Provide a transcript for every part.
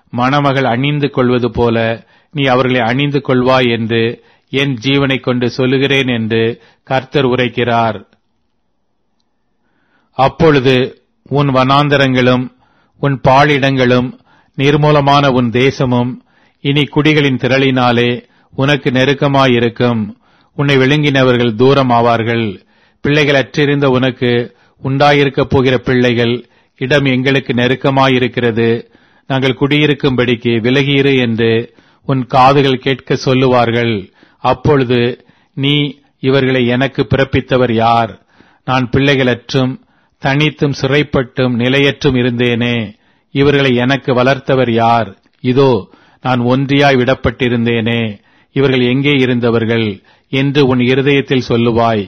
மணமகள் அணிந்து கொள்வது போல நீ அவர்களை அணிந்து கொள்வாய் என்று என் ஜீவனைக் கொண்டு சொல்லுகிறேன் என்று கர்த்தர் உரைக்கிறார். அப்பொழுது உன் வனாந்தரங்களும் உன் பாழிடங்களும் நிர்மூலமான உன் தேசமும் இனி குடிகளின் திரளினாலே உனக்கு நெருக்கமாயிருக்கும். உன்னை விழுங்கினவர்கள் தூரம் ஆவார்கள். பிள்ளைகள் அற்றிருந்த உனக்கு உண்டாயிருக்கப் போகிற பிள்ளைகள், இடம் எங்களுக்கு நெருக்கமாயிருக்கிறது, நாங்கள் குடியிருக்கும்படிக்கு விலகியிரு என்று உன் காதுகள் கேட்க சொல்லுவார்கள். அப்பொழுது நீ, இவர்களை எனக்கு பிறப்பித்தவர் யார்? நான் பிள்ளைகளற்றும் தனித்தும் சிறைப்பட்டும் நிலையற்றும் இருந்தேனே. இவர்களை எனக்கு வளர்த்தவர் யார்? இதோ நான் ஒன்றியாய் விடப்பட்டிருந்தேனே. இவர்கள் எங்கே இருந்தவர்கள் என்று உன் இருதயத்தில் சொல்லுவாய்.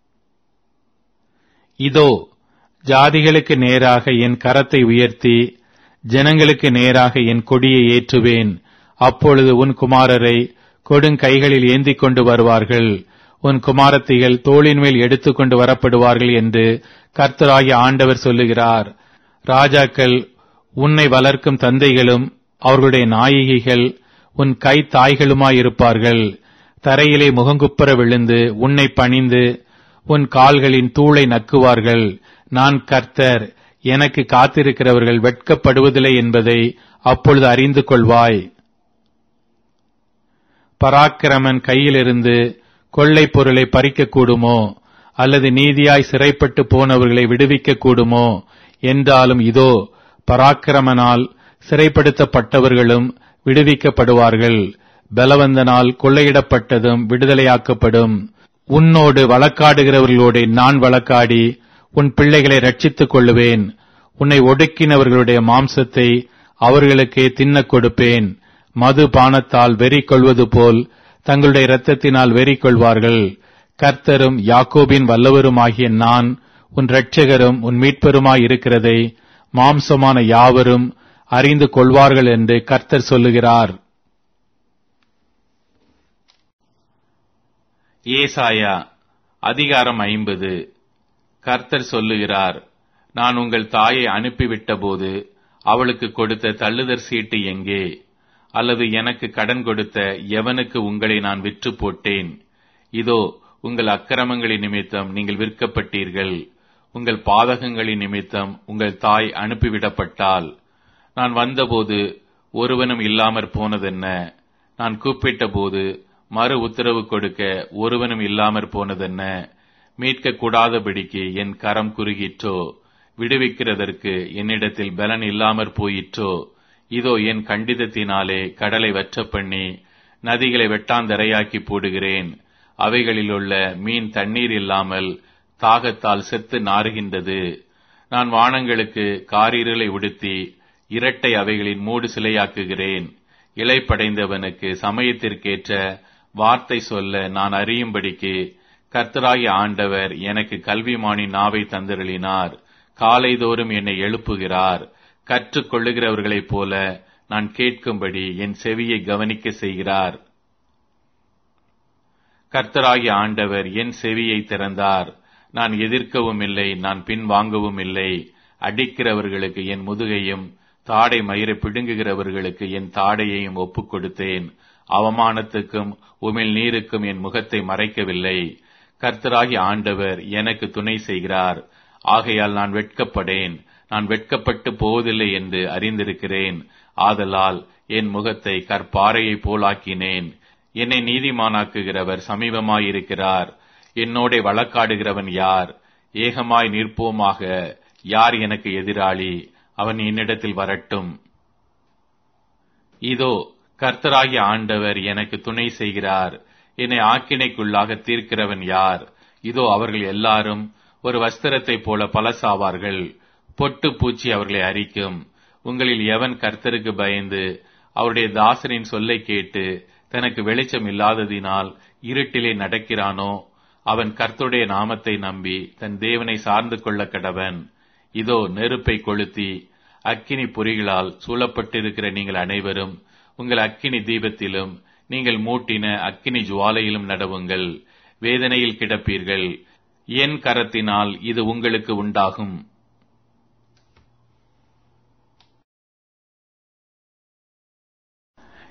இதோ ஜாதிகளுக்கு நேராக என் கரத்தை உயர்த்தி ஜனங்களுக்கு நேராக என் கொடியை ஏற்றுவேன். அப்பொழுது உன் குமாரரை கொடுங்கைகளில் ஏந்திக் கொண்டு வருவார்கள், உன் குமாரத்திகள் தோளின் மேல் எடுத்துக்கொண்டு வரப்படுவார்கள் என்று கர்த்தராகிய ஆண்டவர் சொல்லுகிறார். ராஜாக்கள் உன்னை வளர்க்கும் தந்தைகளும் அவர்களுடைய நாயகிகள் உன் கை தாய்களுமாயிருப்பார்கள். தரையிலே முகங்குப்புற விழுந்து உன்னை பணிந்து உன் கால்களின் தூளை நக்குவார்கள். நான் கர்த்தர், எனக்கு காத்திருக்கிறவர்கள் வெட்கப்படுவதில்லை என்பதை அப்பொழுது அறிந்து கொள்வாய். பராக்கிரமன் கையிலிருந்து கொள்ளை பொருளை பறிக்க கூடுமோ? அல்லது நீதியாய் சிறைப்பட்டு போனவர்களை விடுவிக்க கூடுமோ? என்றாலும் இதோ பராக்கிரமனால் சிறைப்படுத்தப்பட்டவர்களும் விடுவிக்கப்படுவார்கள். பலவந்தனால் கொள்ளையிடப்பட்டதும் விடுதலையாக்கப்படும். உன்னோடு வழக்காடுகிறவர்களோடு நான் வழக்காடி உன் பிள்ளைகளை ரட்சித்துக் கொள்ளுவேன். உன்னை ஒடுக்கினவர்களுடைய மாம்சத்தை அவர்களுக்கே தின்னக் கொடுப்பேன். மது பானத்தால் வெறி கொள்வது போல் தங்களுடைய இரத்தத்தினால் வெறி கொள்வார்கள். கர்த்தரும் யாக்கோபின் வல்லவருமாகிய நான் உன் இரட்சகரும் உன் மீட்பருமாய் இருக்கிறதை மாம்சமான யாவரும் அறிந்து கொள்வார்கள் என்று கர்த்தர் சொல்லுகிறார். ஏசாயா அதிகாரம் 50. கர்த்தர் சொல்லுகிறார், நான் உங்கள் தாயை அனுப்பிவிட்டபோது அவளுக்கு கொடுத்த தள்ளுதற் சீட்டு எங்கே? அல்லது எனக்கு கடன் கொடுத்த எவனுக்கு உங்களை நான் விற்று போட்டேன்? இதோ உங்கள் அக்கிரமங்களின் நிமித்தம் நீங்கள் விற்கப்பட்டீர்கள். உங்கள் பாதகங்களின் நிமித்தம் உங்கள் தாய் அனுப்பிவிடப்பட்டால். நான் வந்தபோது ஒருவனும் இல்லாமற் போனதென்ன? நான் கூப்பிட்ட போது மறு உத்தரவு கொடுக்க ஒருவனும் இல்லாமற் போனதென்ன? மீட்கக் கூடாதபடிக்கு என் கரம் குறுகிற்றோ? விடுவிக்கிறதற்கு என்னிடத்தில் பலன் இல்லாமற் போயிற்றோ? இதோ என் கண்டிதத்தினாலே கடலை வற்ற பண்ணி நதிகளை வெட்டாந்தரையாக்கி போடுகிறேன். அவைகளிலுள்ள மீன் தண்ணீர் இல்லாமல் தாகத்தால் செத்து நாறுகின்றது. நான் வானங்களுக்கு காரிருளை உடுத்தி இரட்டை அவைகளின் மூடு சிலையாக்குகிறேன். இளைப்படைந்தவனுக்கு சமயத்திற்கேற்ற வார்த்தை சொல்ல நான் அறியும்படிக்கு கர்த்தராகிய ஆண்டவர் எனக்கு கல்விமானின் நாவை தந்தருளினார். காலைதோறும் என்னை எழுப்புகிறார். கற்றுக் கொள்ளுகிறவர்களைப் போல நான் கேட்கும்படி என் செவியை கவனிக்க செய்கிறார். கர்த்தராகிய ஆண்டவர் என் செவியை திறந்தார். நான் எதிர்க்கவும் இல்லை, நான் பின்வாங்கவும் இல்லை. அடிக்கிறவர்களுக்கு என் முதுகையும் தாடை மயிரை பிடுங்குகிறவர்களுக்கு என் தாடையையும் ஒப்புக் கொடுத்தேன். அவமானத்துக்கும் உமிழ் நீருக்கும் என் முகத்தை மறைக்கவில்லை. கர்த்தராகிய ஆண்டவர் எனக்கு துணை செய்கிறார். ஆகையால் நான் வெட்கப்படேன். நான் வெட்கப்பட்டு போவதில்லை என்று அறிந்திருக்கிறேன். ஆதலால் என் முகத்தை கற்பாறையைப் போலாக்கினேன். என்னை நீதிமானாக்குகிறவர் சமீபமாயிருக்கிறார். என்னோட வழக்காடுகிறவன் யார்? ஏகமாய் நிற்போமாக. யார் எனக்கு எதிராளி? அவன் என்னிடத்தில் வரட்டும். இதோ கர்த்தராகிய ஆண்டவர் எனக்கு துணை செய்கிறார். என்னை ஆக்கினைக்குள்ளாக தீர்க்கிறவன் யார்? இதோ அவர்கள் எல்லாரும் ஒரு வஸ்திரத்தைப் போல பலசாவார்கள். பொட்டு பூச்சி அவர்களை அரிக்கும். உங்களில் எவன் கர்த்தருக்கு பயந்து அவருடைய தாசனின் சொல்லை கேட்டு தனக்கு வெளிச்சம் இல்லாததினால் இருட்டிலே நடக்கிறானோ, அவன் கர்த்தருடைய நாமத்தை நம்பி தன் தேவனை சார்ந்து கொள்ள கடவன். இதோ நெருப்பை கொளுத்தி அக்கினி பொறிகளால் சூழப்பட்டிருக்கிற நீங்கள் அனைவரும் உங்கள் அக்கினி தீபத்திலும் நீங்கள் மூட்டின அக்கினி ஜுவாலையிலும் நடவுங்கள். வேதனையில் கிடப்பீர்கள். என் கரத்தினால் இது உங்களுக்கு உண்டாகும்.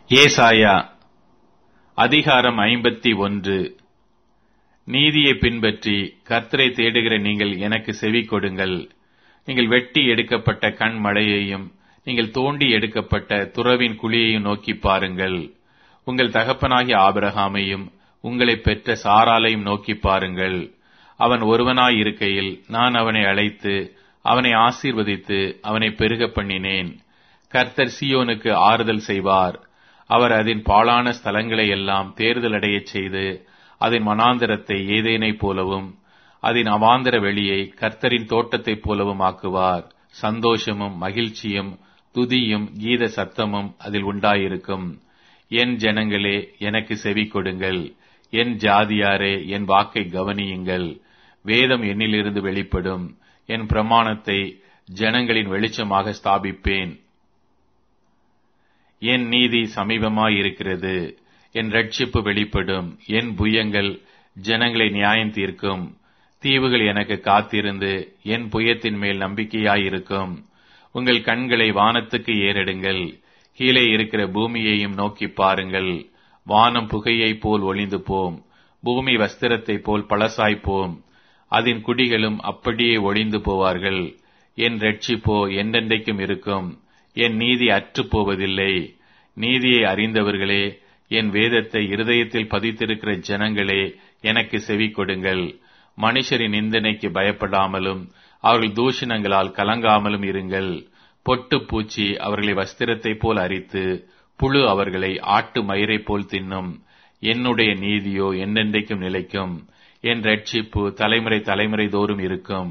ஏசாயா அதிகாரம் 51. நீதியை பின்பற்றி கர்த்தரை தேடுகிற நீங்கள் எனக்கு செவி கொடுங்கள். நீங்கள் வெட்டி எடுக்கப்பட்ட கண்மலையையும் நீங்கள் தோண்டி எடுக்கப்பட்ட துறவின் குழியையும் நோக்கி பாருங்கள். உங்கள் தகப்பனாகிய ஆபிரகாமையும் உங்களை பெற்ற சாராளையும் நோக்கி பாருங்கள். அவன் ஒருவனாயிருக்கையில் நான் அவனை அழைத்து அவனை ஆசீர்வதித்து அவனை பெருக பண்ணினேன். கர்த்தர் சீயோனுக்கு ஆறுதல் செய்வார். அவர் அதன் பாழான ஸ்தலங்களை எல்லாம் தேறுதலடையச் செய்து அதன் வனாந்தரத்தை ஏதேனைப் போலவும் அதன் அவாந்தர வெளியை கர்த்தரின் தோட்டத்தைப் போலவும் ஆக்குவார். சந்தோஷமும் மகிழ்ச்சியும் துதியும் கீத சத்தமும் அதில் உண்டாயிருக்கும். என் ஜனங்களே, எனக்கு செவி கொடுங்கள். என் ஜாதியாரே, என் வாக்கை கவனியுங்கள். வேதம் என்னிலிருந்து வெளிப்படும். என் பிரமாணத்தை ஜனங்களின் வெளிச்சமாக ஸ்தாபிப்பேன். என் நீதி சமீபமாயிருக்கிறது. என் ரட்சிப்பு வெளிப்படும். என் புயங்கள் ஜனங்களை நியாயம் தீர்க்கும். தீவுகள் எனக்கு காத்திருந்து என் புயத்தின் மேல் நம்பிக்கையாயிருக்கும். உங்கள் கண்களை வானத்துக்கு ஏறெடுங்கள். கீழே இருக்கிற பூமியையும் நோக்கி பாருங்கள். வானம் புகையைப் போல் ஒளிந்து போம். பூமி வஸ்திரத்தைப் போல் பழசாய்ப்போம். அதன் குடிகளும் அப்படியே ஒளிந்து போவார்கள். என் ரட்சிப்போ என்றென்றைக்கும் இருக்கும். என் நீதி அற்றுப் போவதில்லை. நீதியை அறிந்தவர்களே, என் வேதத்தை இருதயத்தில் பதித்திருக்கிற ஜனங்களே, எனக்கு செவி கொடுங்கள். மனுஷரின் நிந்தனைக்கு பயப்படாமலும் அவர்கள் தூஷணங்களால் கலங்காமலும் இருங்கள். பொட்டு பூச்சி அவர்களை வஸ்திரத்தைப் போல் அரித்து புழு அவர்களை ஆட்டு மயிரைப் போல் தின்னும். என்னுடைய நீதியோ என்றென்றைக்கும் நிலைக்கும். என் ரட்சிப்பு தலைமுறை தலைமுறை தோறும் இருக்கும்.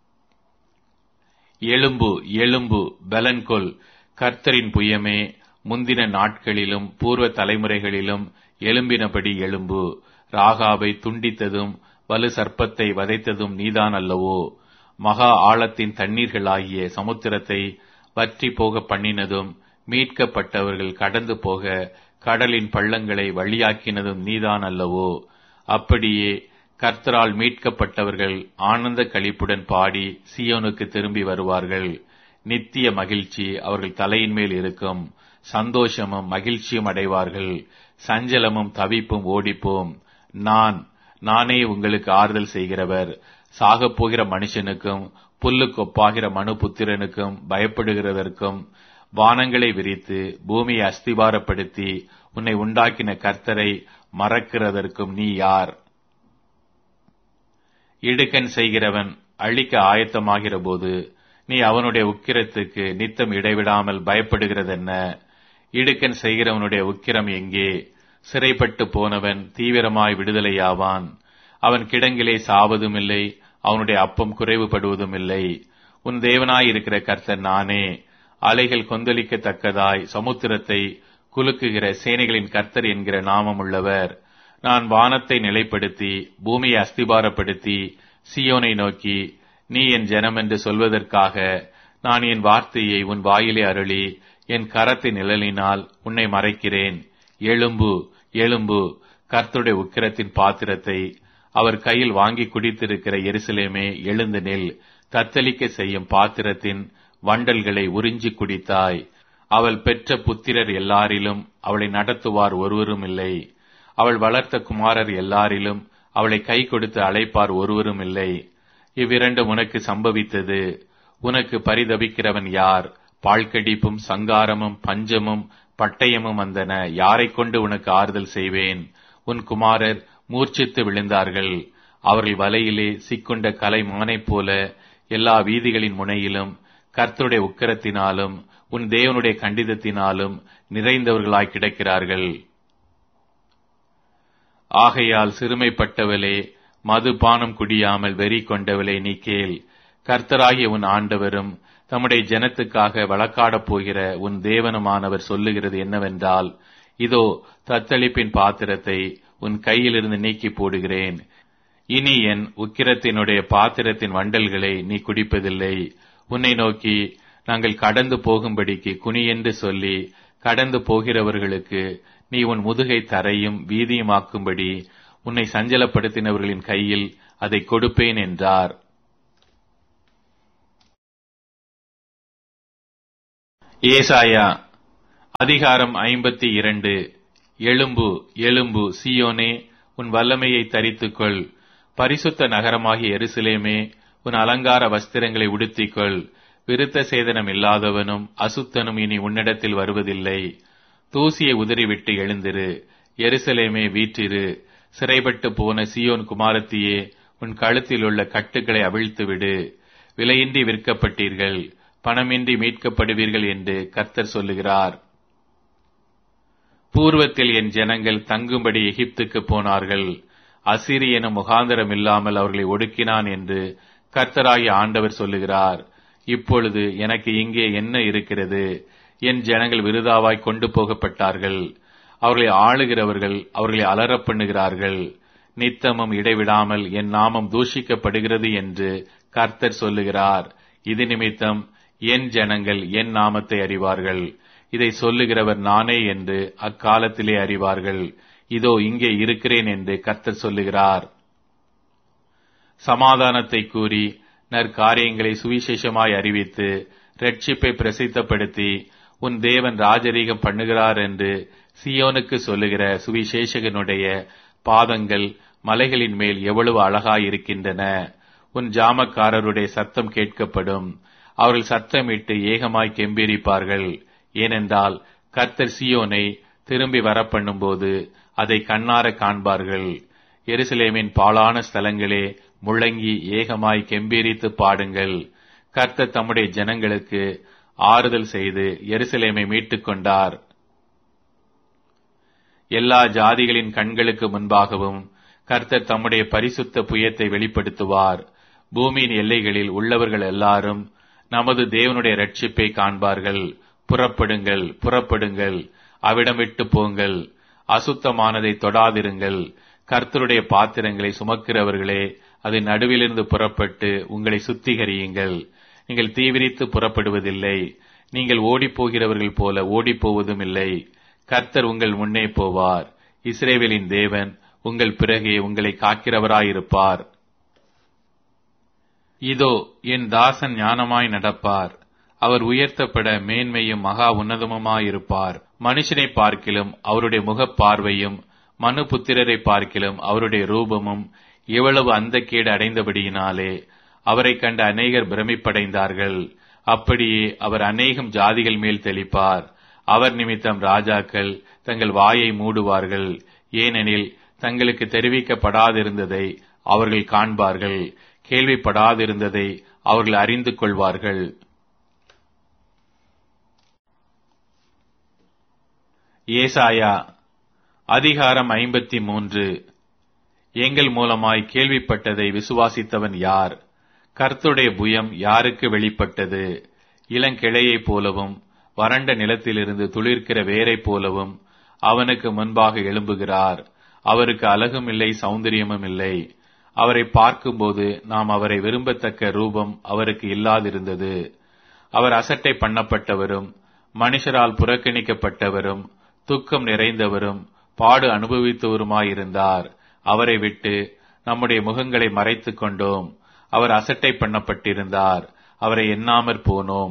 எழும்பு, எழும்பு, பலன்கொள். கர்த்தரின் புயமே, முந்தின நாட்களிலும் பூர்வ தலைமுறைகளிலும் எழும்பினபடி எழும்பு. ராகாவை துண்டித்ததும் வலு சர்ப்பத்தை வதைத்ததும் நீதான் அல்லவோ? மகா ஆழத்தின் தண்ணீர்களாகிய சமுத்திரத்தை வற்றி போக பண்ணினதும் மீட்கப்பட்டவர்கள் கடந்து போக கடலின் பள்ளங்களை வழியாக்கினதும் நீதான் அல்லவோ? அப்படியே கர்த்தரால் மீட்கப்பட்டவர்கள் ஆனந்த களிப்புடன் பாடி சீயோனுக்கு திரும்பி வருவார்கள். நித்திய மகிழ்ச்சி அவர்கள் தலையின் மேல் இருக்கும். சந்தோஷமும் மகிழ்ச்சியும் அடைவார்கள். சஞ்சலமும் தவிப்பும் ஓடிப்போம். நானே உங்களுக்கு ஆறுதல் செய்கிறவர். சாகப் போகிற மனுஷனுக்கும் புல்லுக்கொப்பாகிற மனுபுத்திரனுக்கும் பயப்படுகிறதற்கும் வானங்களை விரித்து பூமியை அஸ்திபாரப்படுத்தி உன்னை உண்டாக்கின கர்த்தரை மறக்கிறதற்கும் நீ யார்? இடுக்கண் செய்கிறவன் அழிக்க ஆயத்தமாகிற போது நீ அவனுடைய உக்கிரத்துக்கு நித்தம் இடைவிடாமல் பயப்படுகிறதென்ன? இடுக்கண் செய்கிறவனுடைய உக்கிரம் எங்கே? சிறைப்பட்டு போனவன் தீவிரமாய் விடுதலையாவான். அவன் கிடங்கிலே சாவதும் இல்லை, அவனுடைய அப்பம் குறைவுபடுவதும் இல்லை. உன் தேவனாயிருக்கிற கர்த்தர் நானே. அலைகள் கொந்தளிக்கத்தக்கதாய் சமுத்திரத்தை குலுக்குகிற சேனைகளின் கர்த்தர் என்கிற நாமம் உள்ளவர். நான் வானத்தை நிலைப்படுத்தி பூமியை அஸ்திபாரப்படுத்தி சீயோனை நோக்கி நீ என் ஜனம் என்று சொல்வதற்காக நான் என் வார்த்தையை உன் வாயிலே அருளி என் கரத்தின் நிழலினால் உன்னை மறைக்கிறேன். எழும்பு, எழும்பு, கர்த்தருடைய உக்கிரத்தின் பாத்திரத்தை அவர் கையில் வாங்கி குடித்திருக்கிற எருசலேமே, எழுந்து நில். தத்தளிக்க செய்யும் பாத்திரத்தின் வண்டல்களை உறிஞ்சி குடித்தாய். அவள் பெற்ற புத்திரர் எல்லாரிலும் அவளை நடத்துவார் ஒருவரும் இல்லை. அவள் வளர்த்த குமாரர் எல்லாரிலும் அவளை கை கொடுத்து அழைப்பார் ஒருவரும் இல்லை. இவ்விரண்டும் உனக்கு சம்பவித்தது. உனக்கு பரிதபிக்கிறவன் யார்? பாழ்கடிப்பும் சங்காரமும் பஞ்சமும் பட்டயமும் வந்தன. யாரை கொண்டு உனக்கு ஆறுதல் செய்வேன்? உன் குமாரர் மூர்ச்சித்து விழுந்தார்கள். அவர்கள் வலையிலே சிக்குண்ட கலைமானைப் போல எல்லா வீதிகளின் முனையிலும் கர்த்தருடைய உக்கிரத்தினாலும் உன் தேவனுடைய கண்டிதத்தினாலும் நிறைந்தவர்களாய் கிடக்கிறார்கள். ஆகையால் சிறுமைப்பட்டவளே, மதுபானம் குடியாமல் வெறி கொண்டவளே, நீ கேள். கர்த்தராகிய உன் ஆண்டவரும் தம்முடைய ஜனத்துக்காக வழக்காடப் போகிற உன் தேவனுமானவர் சொல்லுகிறது என்னவென்றால், இதோ தத்தளிப்பின் பாத்திரத்தை உன் கையிலிருந்து நீக்கி போடுகிறேன். இனி என் உக்கிரத்தினுடைய பாத்திரத்தின் வண்டல்களை நீ குடிப்பதில்லை. உன்னை நோக்கி நாங்கள் கடந்து போகும்படிக்கு குனி என்று சொல்லி கடந்து போகிறவர்களுக்கு நீ உன் முதுகை தரையும் வீதியுமாக்கும்படி உன்னை சஞ்சலப்படுத்தினவர்களின் கையில் அதை கொடுப்பேன் என்றார். ஏசாயா அதிகாரம் 52. எழும்பு, எழும்பு, சீயோனே, உன் வல்லமையை தரித்துக்கொள். பரிசுத்த நகரமாகிய எருசலேமே, உன் அலங்கார வஸ்திரங்களை உடுத்திக்கொள். விருத்த சேதனம் இல்லாதவனும் அசுத்தனும் இனி உன்னிடத்தில் வருவதில்லை. தூசியை உதறிவிட்டு எழுந்திரு. எருசலேமே, வீற்றிரு. சிறைப்பட்டு போன சீயோன் குமாரத்தியே, உன் கழுத்தில் உள்ள கட்டுக்களை அவிழ்த்துவிடு. விலையின்றி விற்கப்பட்டீர்கள், பணமின்றி மீட்கப்படுவீர்கள் என்று கர்த்தர் சொல்லுகிறார். பூர்வத்தில் என் ஜனங்கள் தங்கும்படி எகிப்துக்கு போனார்கள். அசீரியனும் முகாந்தரம் இல்லாமல் அவர்களை ஒடுக்கினான் என்று கர்த்தராகிய ஆண்டவர் சொல்லுகிறார். இப்பொழுது எனக்கு இங்கே என்ன இருக்கிறது? என் ஜனங்கள் விருதாவாய் கொண்டு போகப்பட்டார்கள். அவர்களை ஆளுகிறவர்கள் அவர்களை அலறப் பண்ணுகிறார்கள். நித்தமும் இடைவிடாமல் என் நாமம் தூஷிக்கப்படுகிறது என்று கர்த்தர் சொல்லுகிறார். இது நிமித்தம் என் ஜனங்கள் என் நாமத்தை அறிவார்கள். இதை சொல்லுகிறவர் நானே என்று அக்காலத்திலே அறிவார்கள். இதோ இங்கே இருக்கிறேன் என்று கர்த்தர் சொல்லுகிறார். சமாதானத்தை கூறி நற்காரியங்களை சுவிசேஷமாய் அறிவித்து இரட்சிப்பை பிரசித்தப்படுத்தி உன் தேவன் ராஜரீகம் பண்ணுகிறார் என்று சீயோனுக்கு சொல்லுகிற சுவிசேஷகனுடைய பாதங்கள் மலைகளின் மேல் எவ்வளவு அழகாயிருக்கின்றன. உன் ஜாமக்காரருடைய சத்தம் கேட்கப்படும். அவர்கள் சத்தமிட்டு ஏகமாய் கெம்பீரிப்பார்கள். ஏனென்றால் கர்த்தர் சீயோனை திரும்பி வரப்பண்ணும்போது அதை கண்ணார காண்பார்கள். எருசலேமின் பாழான ஸ்தலங்களே, முழங்கி ஏகமாய் கெம்பீரித்து பாடுங்கள். கர்த்தர் தம்முடைய ஜனங்களுக்கு ஆறுதல் செய்து எருசலேமை மீட்டுக் கொண்டார். எல்லா ஜாதிகளின் கண்களுக்கு முன்பாகவும் கர்த்தர் தம்முடைய பரிசுத்த புயத்தை வெளிப்படுத்துவார். பூமியின் எல்லைகளில் உள்ளவர்கள் எல்லாரும் நமது தேவனுடைய இரட்சிப்பை காண்பார்கள். புறப்படுங்கள், புறப்படுங்கள், அவிடம் விட்டு போங்கள். அசுத்தமானதை தொடாதிருங்கள். கர்த்தருடைய பாத்திரங்களை சுமக்கிறவர்களே, அது நடுவிலிருந்து புறப்பட்டு உங்களை சுத்திகரியுங்கள். நீங்கள் தீவிரித்து புறப்படுவதில்லை. நீங்கள் ஓடிப்போகிறவர்கள் போல ஓடிப்போவதும் இல்லை. கர்த்தர் உங்கள் முன்னே போவார். இஸ்ரவேலின் தேவன் உங்கள் பிறகே உங்களை காக்கிறவராயிருப்பார். இதோ என் தாசன் ஞானமாய் நடப்பார். அவர் உயர்த்தப்பட மேன்மையும் மகா உன்னதமுமாயிருப்பார். மனுஷனை பார்க்கிலும் அவருடைய முகப்பார்வையும் மனுபுத்திரரை பார்க்கிலும் அவருடைய ரூபமும் எவ்வளவு அந்தக்கேடு அடைந்தபடியினாலே அவரை கண்ட அநேகர் பிரமிப்படைந்தார்கள். அப்படியே அவர் அநேகம் ஜாதிகள் மேல் தெளிப்பார். அவர் நிமித்தம் ராஜாக்கள் தங்கள் வாயை மூடுவார்கள். ஏனெனில் தங்களுக்கு தெரிவிக்கப்படாதிருந்ததை அவர்கள் காண்பார்கள், கேள்விப்படாதிருந்ததை அவர்கள் அறிந்து கொள்வார்கள். ஏசாயா அதிகாரம் 53. எங்கள் மூலமாய் கேள்விப்பட்டதை விசுவாசித்தவன் யார்? கர்த்தருடைய புயம் யாருக்கு வெளிப்பட்டது? இளங்கிளையைப் போலவும் வறண்ட நிலத்திலிருந்து துளிர்க்கிற வேரைப் போலவும் அவனுக்கு முன்பாக எழும்புகிறார். அவருக்கு அழகும் இல்லை, சௌந்தரியமும் இல்லை. அவரை பார்க்கும்போது நாம் அவரை விரும்பத்தக்க ரூபம் அவருக்கு இல்லாதிருந்தது. அவர் அசட்டை பண்ணப்பட்டவரும் மனுஷரால் புறக்கணிக்கப்பட்டவரும் துக்கம் நிறைந்தவரும் பாடு அனுபவித்தவருமாயிருந்தார். அவரை விட்டு நம்முடைய முகங்களை மறைத்துக் கொண்டோம். அவர் அசட்டை பண்ணப்பட்டிருந்தார், அவரை எண்ணாமற் போனோம்.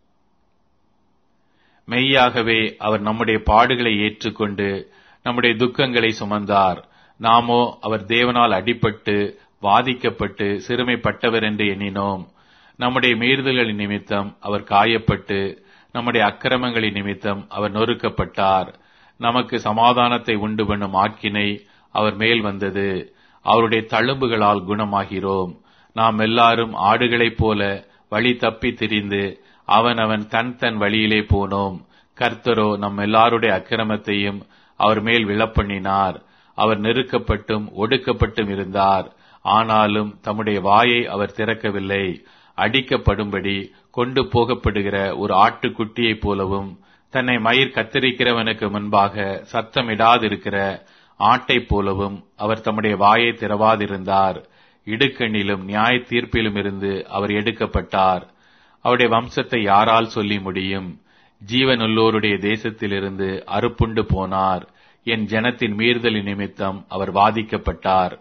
மெய்யாகவே அவர் நம்முடைய பாடுகளை ஏற்றுக்கொண்டு நம்முடைய துக்கங்களை சுமந்தார். நாமோ அவர் தேவனால் அடிபட்டு வாதிக்கப்பட்டு சிறுமைப்பட்டவர் என்று எண்ணினோம். நம்முடைய மீறுதல்களின் நிமித்தம் அவர் காயப்பட்டு நம்முடைய அக்கிரமங்களின் நிமித்தம் அவர் நொறுக்கப்பட்டார். நமக்கு சமாதானத்தை உண்டு பண்ணும் ஆக்கினை அவர் மேல் வந்தது. அவருடைய தழும்புகளால் குணமாகிறோம். நாம் எல்லாரும் ஆடுகளைப் போல வழி தப்பி திரிந்து அவனவன் தன் தன் வழியிலே போனோம். கர்த்தரோ நம் எல்லாருடைய அக்கிரமத்தையும் அவர் மேல் விழப்பண்ணினார். அவர் நெருக்கப்பட்டும் ஒடுக்கப்பட்டும் இருந்தார். ஆனாலும் தம்முடைய வாயை அவர் திறக்கவில்லை. அடிக்கப்படும்படி கொண்டு போகப்படுகிற ஒரு ஆட்டுக்குட்டியைப் போலவும் தன்னை மயிர் கத்தரிக்கிறவனுக்கு முன்பாக சத்தமிடாதிருக்கிற ஆட்டைப் போலவும் அவர் தம்முடைய வாயை திறவாதிருந்தார். இடுக்கண்ணிலும் நியாய தீர்ப்பிலும் இருந்து அவர் எடுக்கப்பட்டார். அவருடைய வம்சத்தை யாரால் சொல்லி முடியும்? ஜீவனுள்ளோருடைய தேசத்திலிருந்து அறுப்புண்டு போனார். என் ஜனத்தின் மீறுதலின் நிமித்தம் அவர் வாதிக்கப்பட்டார்.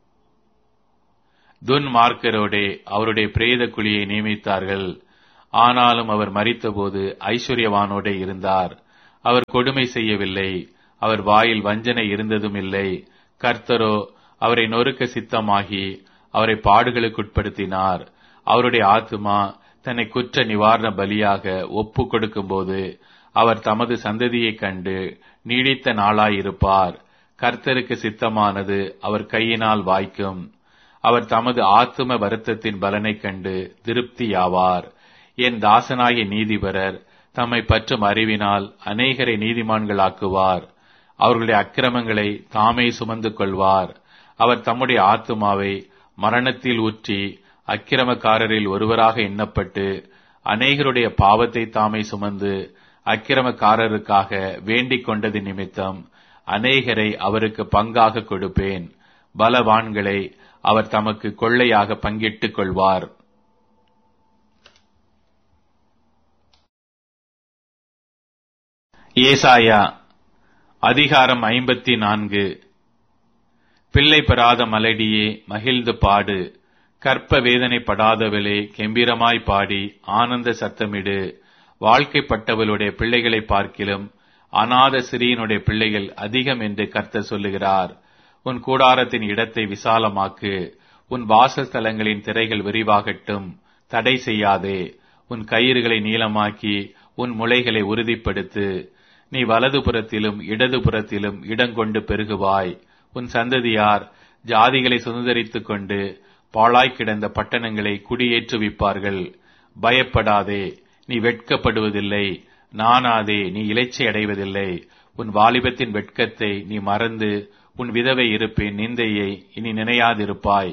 துன்மார்க்கரோடே அவருடைய பிரேத குழியை நியமித்தார்கள். ஆனாலும் அவர் மரித்தபோது ஐஸ்வர்யவானோடே இருந்தார். அவர் கொடுமை செய்யவில்லை, அவர் வாயில் வஞ்சனை இருந்ததும் இல்லை. கர்த்தரோ அவரை நொறுக்க சித்தமாகி அவரை பாடுகளுக்குட்படுத்தினார். அவருடைய ஆத்துமா தன்னை குற்ற நிவாரண பலியாக ஒப்பு கொடுக்கும்போது அவர் தமது சந்ததியைக் கண்டு நீடித்த நாளாயிருப்பார். கர்த்தருக்கு சித்தமானது அவர் கையினால் வாய்க்கும். அவர் தமது ஆத்தும வருத்தத்தின் பலனைக் கண்டு திருப்தியாவார். என் தாசனாகிய நீதிபரர் தம்மை பற்றும் அறிவினால் அநேகரை நீதிமான்களாக்குவார். அவர்களுடைய அக்கிரமங்களை தாமே சுமந்து கொள்வார். அவர் தம்முடைய ஆத்துமாவை மரணத்தில் ஊற்றி அக்கிரமக்காரரில் ஒருவராக எண்ணப்பட்டு அநேகருடைய பாவத்தை தாமே சுமந்து அக்கிரமக்காரருக்காக வேண்டிக் கொண்டது நிமித்தம் அநேகரை அவருக்கு பங்காக கொடுப்பேன். பலவான்களை அவர் தமக்கு கொள்ளையாக பங்கிட்டுக் கொள்வார். ஏசாயா அதிகாரம் 54. பிள்ளை பெறாத மலடியே மகிழ்ந்து பாடு, கற்ப வேதனைப்படாதவளே கெம்பீரமாய் பாடி ஆனந்த சத்தமிடு. வாழ்க்கைப்பட்டவளுடைய பிள்ளைகளை பார்க்கிலும் அநாத சிறியனுடைய பிள்ளைகள் அதிகம் என்று கர்த்தர் சொல்லுகிறார். உன் கூடாரத்தின் இடத்தை விசாலமாக்கு, உன் வாசஸ்தலங்களின் திரைகள் விரிவாகட்டும். தடை செய்யாதே. உன் கயிறுகளை நீளமாக்கி உன் முளைகளை உறுதிப்படுத்து. நீ வலதுபுறத்திலும் இடதுபுறத்திலும் இடங்கொண்டு பெருகுவாய். உன் சந்ததியார் ஜாதிகளை சுதந்தரித்துக் கொண்டு பாழாய் கிடந்த பட்டணங்களை குடியேற்றுவிப்பார்கள். பயப்படாதே, நீ வெட்கப்படுவதில்லை. நானாதே, நீ இளைச்சை அடைவதில்லை. உன் வாலிபத்தின் வெட்கத்தை நீ மறந்து உன் விதவை இருப்பின் நிந்தையை இனி நினையாதிருப்பாய்.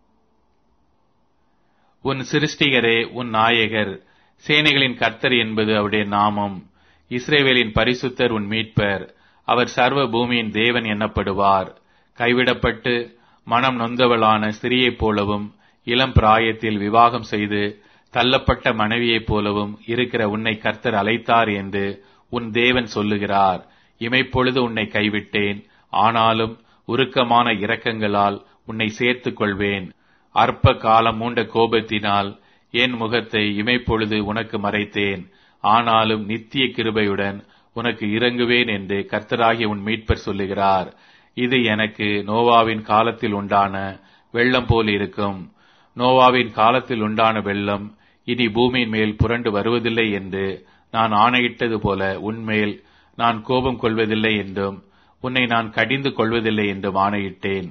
உன் சிருஷ்டிகரே, உன் நாயகர், சேனைகளின் கர்த்தர் என்பது அவருடைய நாமம். இஸ்ரவேலின் பரிசுத்தர் உன் மீட்பர். அவர் சர்வ பூமியின் தேவன் எனப்படுவார். கைவிடப்பட்டு மனம் நொந்தவளான ஸ்திரியைப் போலவும் இளம் பிராயத்தில் விவாகம் செய்து தள்ளப்பட்ட மனைவியைப் போலவும் இருக்கிற உன்னை கர்த்தர் அழைத்தார் என்று உன் தேவன் சொல்லுகிறார். இமைப்பொழுது உன்னை கைவிட்டேன், ஆனாலும் உருக்கமான இரக்கங்களால் உன்னை சேர்த்துக் கொள்வேன். அற்ப காலம் மூண்ட கோபத்தினால் என் முகத்தை இமைப்பொழுது உனக்கு மறைத்தேன், ஆனாலும் நித்திய கிருபையுடன் உனக்கு இறங்குவேன் என்று கர்த்தராகிய உன் மீட்பர் சொல்லுகிறார். இது எனக்கு நோவாவின் காலத்தில் உண்டான வெள்ளம் போல் இருக்கும். நோவாவின் காலத்தில் உண்டான வெள்ளம் இனி பூமியின் மேல் புரண்டு வருவதில்லை என்று நான் ஆணையிட்டது போல உன்மேல் நான் கோபம் கொள்வதில்லை என்றும் உன்னை நான் கடிந்து கொள்வதில்லை என்றும் ஆணையிட்டேன்.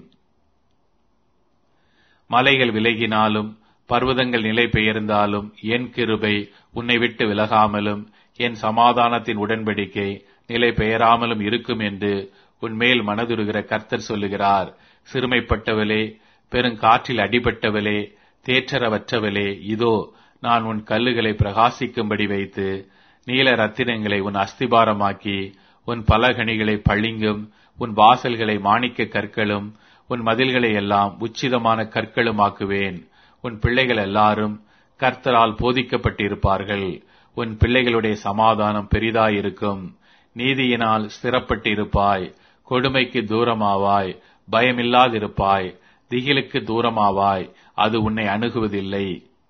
மலைகள் விலகினாலும் பர்வதங்கள் நிலை பெயர்ந்தாலும் என் கிருபை உன்னை விட்டு விலகாமலும் என் சமாதானத்தின் உடன்படிக்கை நிலை பெயராமலும் இருக்கும் என்று உன்மேல் மனதுருகிற கர்த்தர் சொல்லுகிறார். சிறுமைப்பட்டவளே, பெருங்காற்றில் அடிபட்டவளே, தேற்றரவற்றவளே, இதோ நான் உன் கல்லுகளை பிரகாசிக்கும்படி வைத்து நீல ரத்தினங்களை உன் அஸ்திபாரமாக்கி உன் பலகணிகளை பளிங்கும் உன் வாசல்களை மாணிக்க கற்களும் உன் மதில்களை எல்லாம் உச்சிதமான கற்களும் ஆக்குவேன். உன் பிள்ளைகள் எல்லாரும் கர்த்தரால் போதிக்கப்பட்டிருப்பார்கள். உன் பிள்ளைகளுடைய சமாதானம் பெரிதாயிருக்கும். நீதியினால் ஸ்திரப்பட்டிருப்பாய். கொடுமைக்கு தூரமாவாய். பயமில்லாதிருப்பாய். திகிலுக்கு தூரமாவாய். அது உன்னை அணுகுவதில்லை.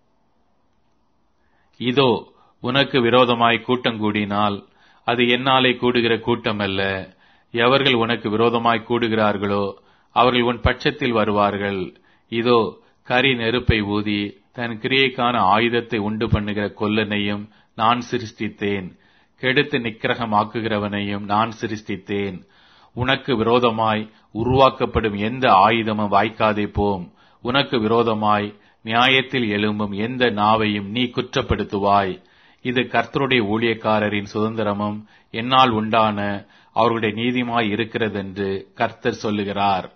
இதோ உனக்கு விரோதமாய் கூட்டம் கூடினால் அது என்னாலே கூடுகிற கூட்டம் அல்ல. எவர்கள் உனக்கு விரோதமாய் கூடுகிறார்களோ அவர்கள் உன் பட்சத்தில் வருவார்கள். இதோ கரி நெருப்பை ஊதி தன் கிரியைக்கான ஆயுதத்தை உண்டு பண்ணுகிற கொல்லனையும் நான் சிருஷ்டித்தேன். கெடுத்து நிக்கிரகமாக்குகிறவனையும் நான் சிருஷ்டித்தேன். உனக்கு விரோதமாய் உருவாக்கப்படும் எந்த ஆயுதமும் வாய்க்காதே போம். உனக்கு விரோதமாய் நியாயத்தில் எழும்பும் எந்த நாவையும் நீ குற்றப்படுத்துவாய். இது கர்த்தருடைய ஊழியக்காரரின் சுதந்திரமும் என்னால் உண்டான அவர்களுடைய நீதியுமாய் இருக்கிறதென்று கர்த்தர் சொல்லுகிறார்.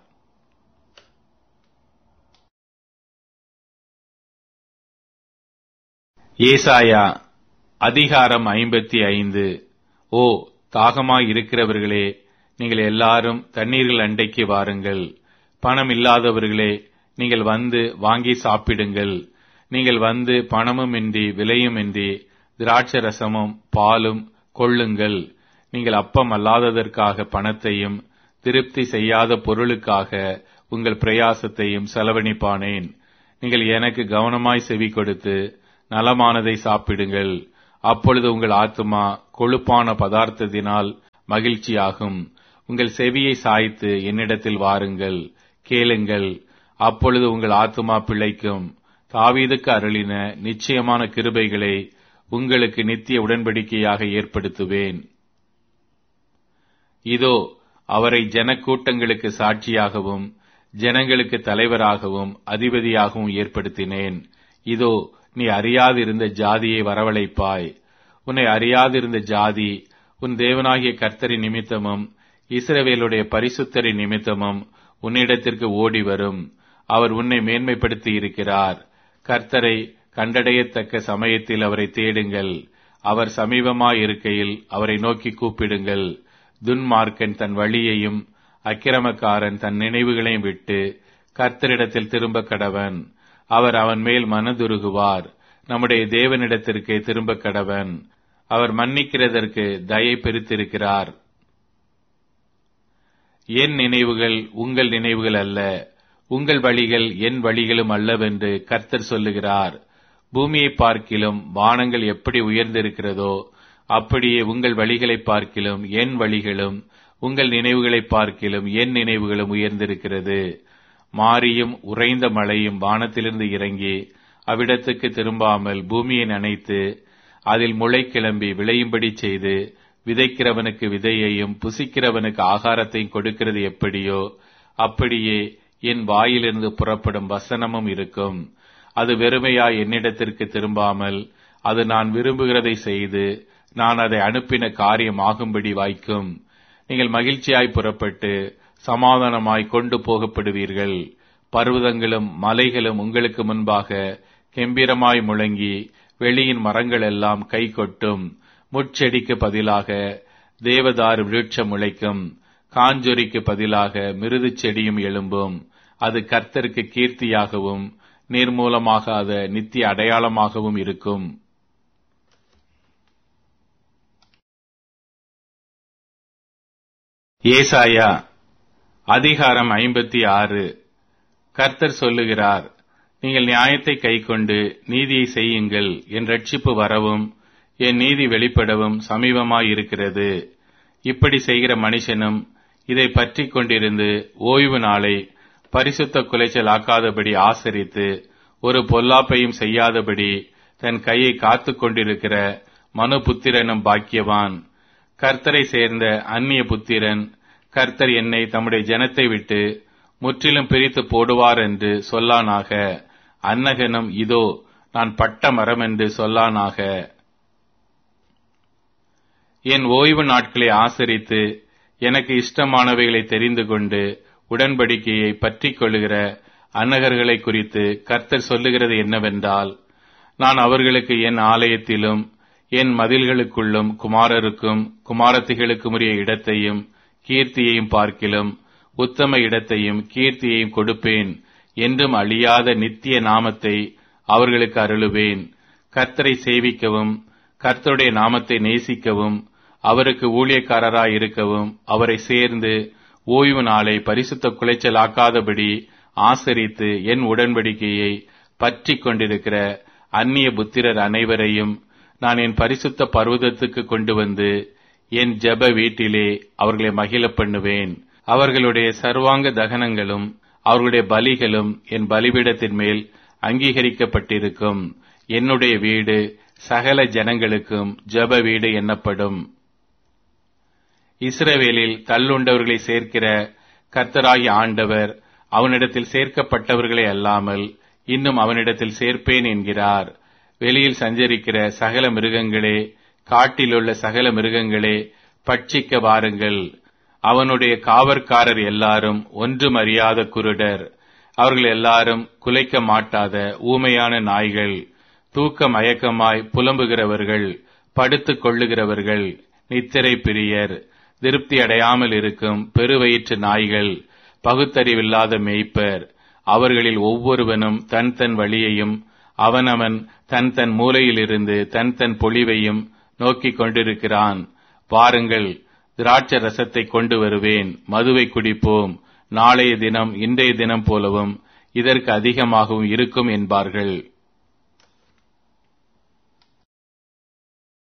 ஏசாயா அதிகாரம் 55. ஓ தாகமாய் இருக்கிறவர்களே, நீங்கள் எல்லாரும் தண்ணீர்கள் அண்டைக்கு வாருங்கள். பணம் இல்லாதவர்களே, நீங்கள் வந்து வாங்கி சாப்பிடுங்கள். நீங்கள் வந்து பணமும் இன்றி விலையும் இன்றி திராட்சரசமும் பாலும் கொள்ளுங்கள். நீங்கள் அப்பம் அல்லாததற்காக பணத்தையும் திருப்தி செய்யாத பொருளுக்காக உங்கள் பிரயாசத்தையும் செலவழிப்பானேன். நீங்கள் எனக்கு கவனமாய் செவி கொடுத்து நலமானதை சாப்பிடுங்கள். அப்பொழுது உங்கள் ஆத்துமா கொழுப்பான பதார்த்தத்தினால் மகிழ்ச்சியாகும். உங்கள் செவியை சாய்த்து என்னிடத்தில் வாருங்கள், கேளுங்கள், அப்பொழுது உங்கள் ஆத்துமா பிழைக்கும். தாவீதுக்கு அருளின நிச்சயமான கிருபைகளை உங்களுக்கு நித்திய உடன்படிக்கையாக ஏற்படுத்துவேன். இதோ அவரை ஜனக்கூட்டங்களுக்கு சாட்சியாகவும் ஜனங்களுக்கு தலைவராகவும் அதிபதியாகவும் ஏற்படுத்தினேன். இதோ நீ அறியாதிருந்த ஜாதியை வரவழைப்பாய். உன்னை அறியாதிருந்த ஜாதி உன் தேவனாகிய கர்த்தரின் நிமித்தமும் இஸ்ரவேலுடைய பரிசுத்தரின் நிமித்தமும் உன்னிடத்திற்கு ஓடி வரும். அவர் உன்னை மேன்மைப்படுத்தி இருக்கிறார். கர்த்தரை கண்டடையத்தக்க சமயத்தில் அவரை தேடுங்கள். அவர் சமீபமாயிருக்கையில் அவரை நோக்கி கூப்பிடுங்கள். துன்மார்க்கன் தன் வழியையும் அக்கிரமக்காரன் தன் நினைவுகளையும் விட்டு கர்த்தரிடத்தில் திரும்ப கடவன். அவர் அவன் மேல் மனதுருகுவார். நம்முடைய தேவனிடத்திற்கு திரும்ப கடவன். அவர் மன்னிக்கிறதற்கு தயை பெருத்திருக்கிறார். என் நினைவுகள் உங்கள் நினைவுகள் அல்ல, உங்கள் வழிகள் என் வழிகளும் அல்லவென்று கர்த்தர் சொல்லுகிறார். பூமியை பார்க்கிலும் வானங்கள் எப்படி உயர்ந்திருக்கிறதோ அப்படியே உங்கள் வழிகளை பார்க்கிலும் என் வழிகளும் உங்கள் நினைவுகளை பார்க்கிலும் என் நினைவுகளும் உயர்ந்திருக்கிறது. மாரியும் உறைந்த மழையும் வானத்திலிருந்து இறங்கி அவ்விடத்துக்கு திரும்பாமல் பூமியை நனைத்து அதில் முளை கிளம்பி விளையும்படி செய்து விதைக்கிறவனுக்கு விதையையும் புசிக்கிறவனுக்கு ஆகாரத்தையும் கொடுக்கிறது எப்படியோ அப்படியே என் வாயிலிருந்து புறப்படும் வசனமும் இருக்கும். அது வெறுமையாய் என்னிடத்திற்கு திரும்பாமல் அது நான் விரும்புகிறதை செய்து நான் அதை அனுப்பின காரியம் ஆகும்படி வாய்க்கும். நீங்கள் மகிழ்ச்சியாய் புறப்பட்டு சமாதானமாய் கொண்டு போகப்படுவீர்கள். பர்வதங்களும் மலைகளும் உங்களுக்கு முன்பாக கெம்பீரமாய் முழங்கி வெளியின் மரங்கள் எல்லாம் கை கொட்டும். முட்செடிக்கு பதிலாக தேவதாரு விருட்சம் முளைக்கும். காஞ்சொரிக்கு பதிலாக மிருது செடியும் எழும்பும். அது கர்த்தருக்கு கீர்த்தியாகவும் நிர்மூலமாகாத நித்திய அடையாளமாகவும் இருக்கும். ஏசாயா அதிகாரம் 56. கர்த்தர் சொல்லுகிறார், நீங்கள் நியாயத்தை கைக்கொண்டு நீதியை செய்யுங்கள். என் ரட்சிப்பு வரவும் என் நீதி வெளிப்படவும் சமீபமாயிருக்கிறது. இப்படி செய்கிற மனுஷனும் இதை பற்றி கொண்டிருந்து ஓய்வு நாளை பரிசுத்த குலைச்சல் ஆக்காதபடி ஆசரித்து ஒரு பொல்லாப்பையும் செய்யாதபடி தன் கையை காத்து கொண்டிருக்கிற மனுபுத்திரனும் பாக்கியவான். கர்த்தரை சேர்ந்த அந்நிய புத்திரன் கர்த்தர் என்னை தம்முடைய ஜனத்தை விட்டு முற்றிலும் பிரித்து போடுவார் என்று சொல்லானாக. அன்னகனும் இதோ நான் பட்ட மரம் என்று சொல்லானாக. என் ஓய்வு நாட்களை ஆசரித்து எனக்கு இஷ்டமானவைகளை தெரிந்து கொண்டு உடன்படிக்கையை பற்றிக் கொள்ளுகிற அன்னகர்களை குறித்து கர்த்தர் சொல்லுகிறது என்னவென்றால், நான் அவர்களுக்கு என் ஆலயத்திலும் என் மதில்களுக்குள்ளும் குமாரருக்கும் குமாரத்திகளுக்கும் உரிய இடத்தையும் கீர்த்தியையும் பார்க்கிலும் உத்தம இடத்தையும் கீர்த்தியையும் கொடுப்பேன். என்றும் அழியாத நித்திய நாமத்தை அவர்களுக்கு அருளுவேன். கர்த்தரை சேவிக்கவும் கர்த்தருடைய நாமத்தை நேசிக்கவும் அவருக்கு ஊழியக்காரராயிருக்கவும் அவரை சேர்ந்து ஓய்வு நாளை பரிசுத்த குலைச்சலாக்காதபடி ஆசரித்து என் உடன்படிக்கையை பற்றிக் கொண்டிருக்கிற அந்நிய புத்திரர் அனைவரையும் நான் என் பரிசுத்த பர்வதத்துக்கு கொண்டு வந்து என் ஜெப வீட்டிலே அவர்களை மகிழ பண்ணுவேன். அவர்களுடைய சர்வாங்க தகனங்களும் அவர்களுடைய பலிகளும் என் பலிபீடத்தின் மேல் அங்கீகரிக்கப்பட்டிருக்கும். என்னுடைய வீடு சகல ஜனங்களுக்கும் ஜெப வீடு என்னப்படும். இஸ்ரவேலில் தள்ளுண்டவர்களை சேர்க்கிற கர்த்தராகிய ஆண்டவர் அவனிடத்தில் சேர்க்கப்பட்டவர்களே அல்லாமல் இன்னும் அவனிடத்தில் சேர்ப்பேன் என்கிறார். வெளியில் சஞ்சரிக்கிற சகல மிருகங்களே, காட்டிலுள்ள சகல மிருகங்களே, பட்சிக்க வாருங்கள். அவனுடைய காவற்காரர் எல்லாரும் ஒன்றும் அறியாத குருடர். அவர்கள் எல்லாரும் குலைக்க மாட்டாத ஊமையான நாய்கள். தூக்க மயக்கமாய் புலம்புகிறவர்கள், படுத்துக் கொள்ளுகிறவர்கள், நித்திரை பிரியர், திருப்தி அடையாமல் இருக்கும் பெருவயிற்று நாய்கள், பகுத்தறிவில்லாத மேய்ப்பர். அவர்களில் ஒவ்வொருவனும் தன் தன் வழியையும் அவனவன் தன் தன் மூலையிலிருந்து தன் தன் பொழிவையும் நோக்கிக் கொண்டிருக்கிறான். வாருங்கள், திராட்சை ரசத்தை கொண்டு வருவேன், மதுவை குடிப்போம். நாளைய தினம் இன்றைய தினம் போலவும் இதற்கு அதிகமாகவும் இருக்கும் என்பார்கள்.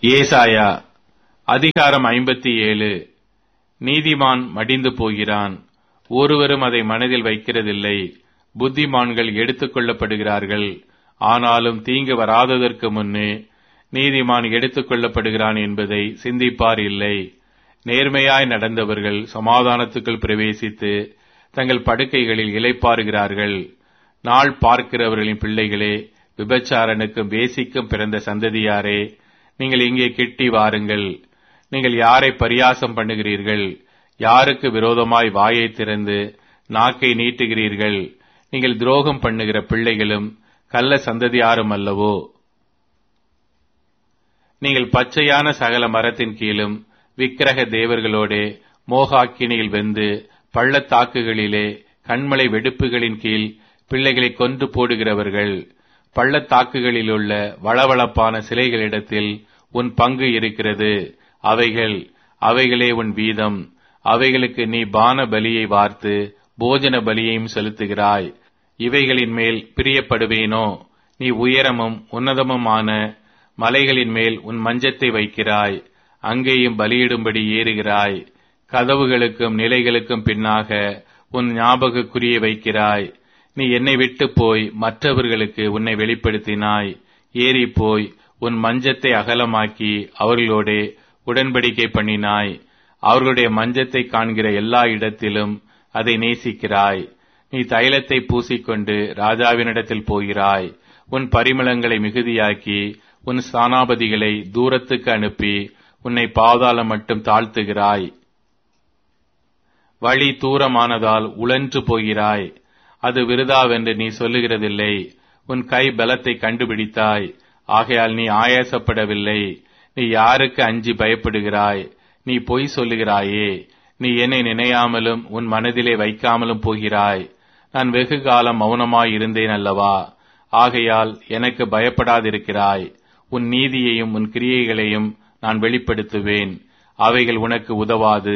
ஏசாயா அதிகாரம் 57. நீதிமான் மடிந்து போகிறான், ஒருவரும் அதை மனதில் வைக்கிறதில்லை. புத்திமான்கள் எடுத்துக் கொள்ளப்படுகிறார்கள், ஆனாலும் தீங்கு வராததற்கு முன்னே நீதிமான் எடுத்துக் கொள்ளப்படுகிறான் என்பதை சிந்திப்பார் இல்லை. நேர்மையாய் நடந்தவர்கள் சமாதானத்துக்குள் பிரவேசித்து தங்கள் படுக்கைகளில் இளைப்பாறுகிறார்கள். நாள் பார்க்கிறவர்களின் பிள்ளைகளே, விபச்சாரனுக்கும் வேசிக்கும் பிறந்த சந்ததியாரே, நீங்கள் இங்கே கிட்டி வாருங்கள். நீங்கள் யாரை பரியாசம் பண்ணுகிறீர்கள்? யாருக்கு விரோதமாய் வாயை திறந்து நாக்கை நீட்டுகிறீர்கள்? நீங்கள் துரோகம் பண்ணுகிற பிள்ளைகளும் கள்ள சந்ததியாரும் அல்லவோ? நீங்கள் பச்சையான சகல மரத்தின் கீழும் விக்கிரக தேவர்களோடே மோகாக்கினியில் வெந்து பள்ளத்தாக்குகளிலே கண்மலை வெடுப்புகளின் கீழ் பிள்ளைகளை கொன்று போடுகிறவர்கள். பள்ளத்தாக்குகளிலுள்ள வளவளப்பான சிலைகளிடத்தில் உன் பங்கு இருக்கிறது. அவைகளே உன் வீதம். அவைகளுக்கு நீ பான பலியை வார்த்து போஜன பலியையும் செலுத்துகிறாய். இவைகளின் மேல் பிரியப்படுவேனோ? நீ உயரமும் உன்னதமுமான மலைகளின் மேல் உன் மஞ்சத்தை வைக்கிறாய், அங்கேயும் பலியிடும்படி ஏறுகிறாய். கதவுகளுக்கும் நிலைகளுக்கும் பின்னாக உன் ஞாபகக்குறியை வைக்கிறாய். நீ என்னை விட்டு போய் மற்றவர்களுக்கு உன்னை வெளிப்படுத்தினாய். ஏறி போய் உன் மஞ்சத்தை அகலமாக்கி அவர்களோடே உடன்படிக்கை பண்ணினாய். அவர்களுடைய மஞ்சத்தை காண்கிற எல்லா இடத்திலும் அதை நேசிக்கிறாய். நீ தைலத்தை பூசிக்கொண்டு ராஜாவினிடத்தில் போகிறாய். உன் பரிமளங்களை மிகுதியாக்கி உன் ஸ்தானாபதிகளை தூரத்துக்கு அனுப்பி உன்னை பாதாளம் மட்டும் தாழ்த்துகிறாய். வழி தூரமானதால் உழன்று போகிறாய். அது விருதாவென்று நீ சொல்லுகிறதில்லை. உன் கை பலத்தை கண்டுபிடித்தாய், ஆகையால் நீ ஆயாசப்படவில்லை. நீ யாருக்கு அஞ்சி பயப்படுகிறாய்? நீ பொய் சொல்லுகிறாயே. நீ என்னை நினையாமலும் உன் மனதிலே வைக்காமலும் போகிறாய். நான் வெகு காலம் மௌனமாய் இருந்தேன் அல்லவா? ஆகையால் எனக்கு பயப்படாதிருக்கிறாய். உன் நீதியையும் உன் கிரியைகளையும் நான் வெளிப்படுத்துவேன். அவைகள் உனக்கு உதவாது.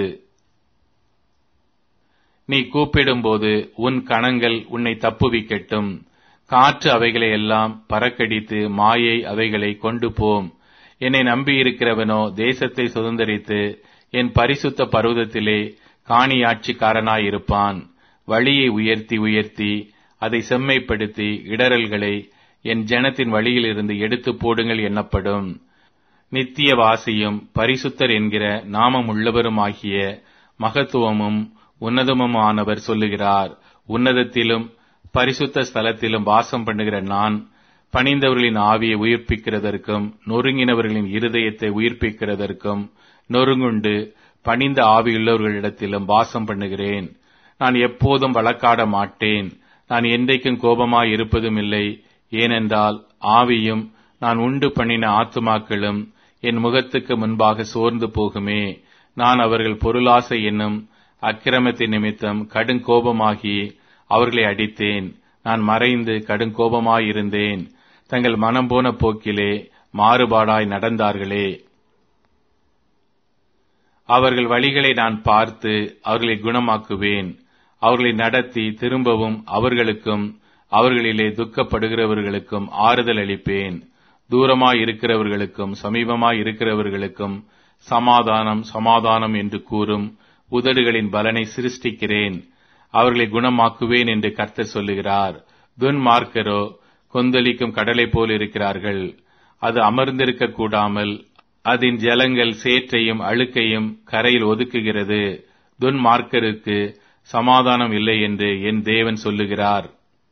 நீ கூப்பிடும்போது உன் கணங்கள் உன்னை தப்புவிக்கட்டும். காற்று அவைகளை எல்லாம் பறக்கடித்து மாயை அவைகளை கொண்டு போம். என்னை நம்பியிருக்கிறவனோ தேசத்தை சுதந்தரித்து என் பரிசுத்த பர்வதத்திலே காணியாட்சிக்காரனாயிருப்பான். வழியை உயர்த்தி உயர்த்தி அதை செம்மைப்படுத்தி இடரல்களை என் ஜனத்தின் வழியிலிருந்து எடுத்து போடுங்கள் என்னப்படும். நித்தியவாசியும் பரிசுத்தர் என்கிற நாமம் உள்ளவருமாகிய மகத்துவமும் உன்னதமுமானவர் சொல்லுகிறார். உன்னதத்திலும் பரிசுத்த ஸ்தலத்திலும் வாசம் பண்ணுகிற நான் பணிந்தவர்களின் ஆவியை உயிர்ப்பிக்கிறதற்கும் நொறுங்கினவர்களின் இருதயத்தை உயிர்ப்பிக்கிறதற்கும் நொறுங்குண்டு பணிந்த ஆவியுள்ளவர்களிடத்திலும் வாசம் பண்ணுகிறேன். நான் எப்போதும் வழக்காட மாட்டேன். நான் என்றைக்கும் கோபமாய் இருப்பதும் இல்லை. ஏனென்றால் ஆவியும் நான் உண்டு பண்ணின ஆத்துமாக்களும் என் முகத்துக்கு முன்பாக சோர்ந்து போகுமே. நான் அவர்கள் பொருளாசை என்னும் அக்கிரமத்தின் நிமித்தம் கடுங்கோபமாகி அவர்களை அடித்தேன். நான் மறைந்து கடுங்கோபமாயிருந்தேன். தங்கள் மனம் போன போக்கிலே மாறுபாடாய் நடந்தார்களே. அவர்கள் வழிகளை நான் பார்த்து அவர்களை குணமாக்குவேன். அவர்களை நடத்தி திரும்பவும் அவர்களுக்கும் அவர்களிலே துக்கப்படுகிறவர்களுக்கும் ஆறுதல் அளிப்பேன். தூரமாய் இருக்கிறவர்களுக்கும் சமீபமாய் இருக்கிறவர்களுக்கும் சமாதானம் சமாதானம் என்று கூறும் உதடுகளின் பலனை சிருஷ்டிக்கிறேன். அவர்களை குணமாக்குவேன் என்று கர்த்தர் சொல்லுகிறார். துன்மார்க்கரோ கொந்தளிக்கும் கடலை போல் இருக்கிறார்கள். அது அமர்ந்திருக்க கூடாமல் அதன் ஜலங்கள் சேற்றையும் அழுக்கையும் கரையில் ஒதுக்குகிறது. துன்மார்க்கருக்கு சமாதானம் இல்லை என்று என் தேவன் சொல்லுகிறார்.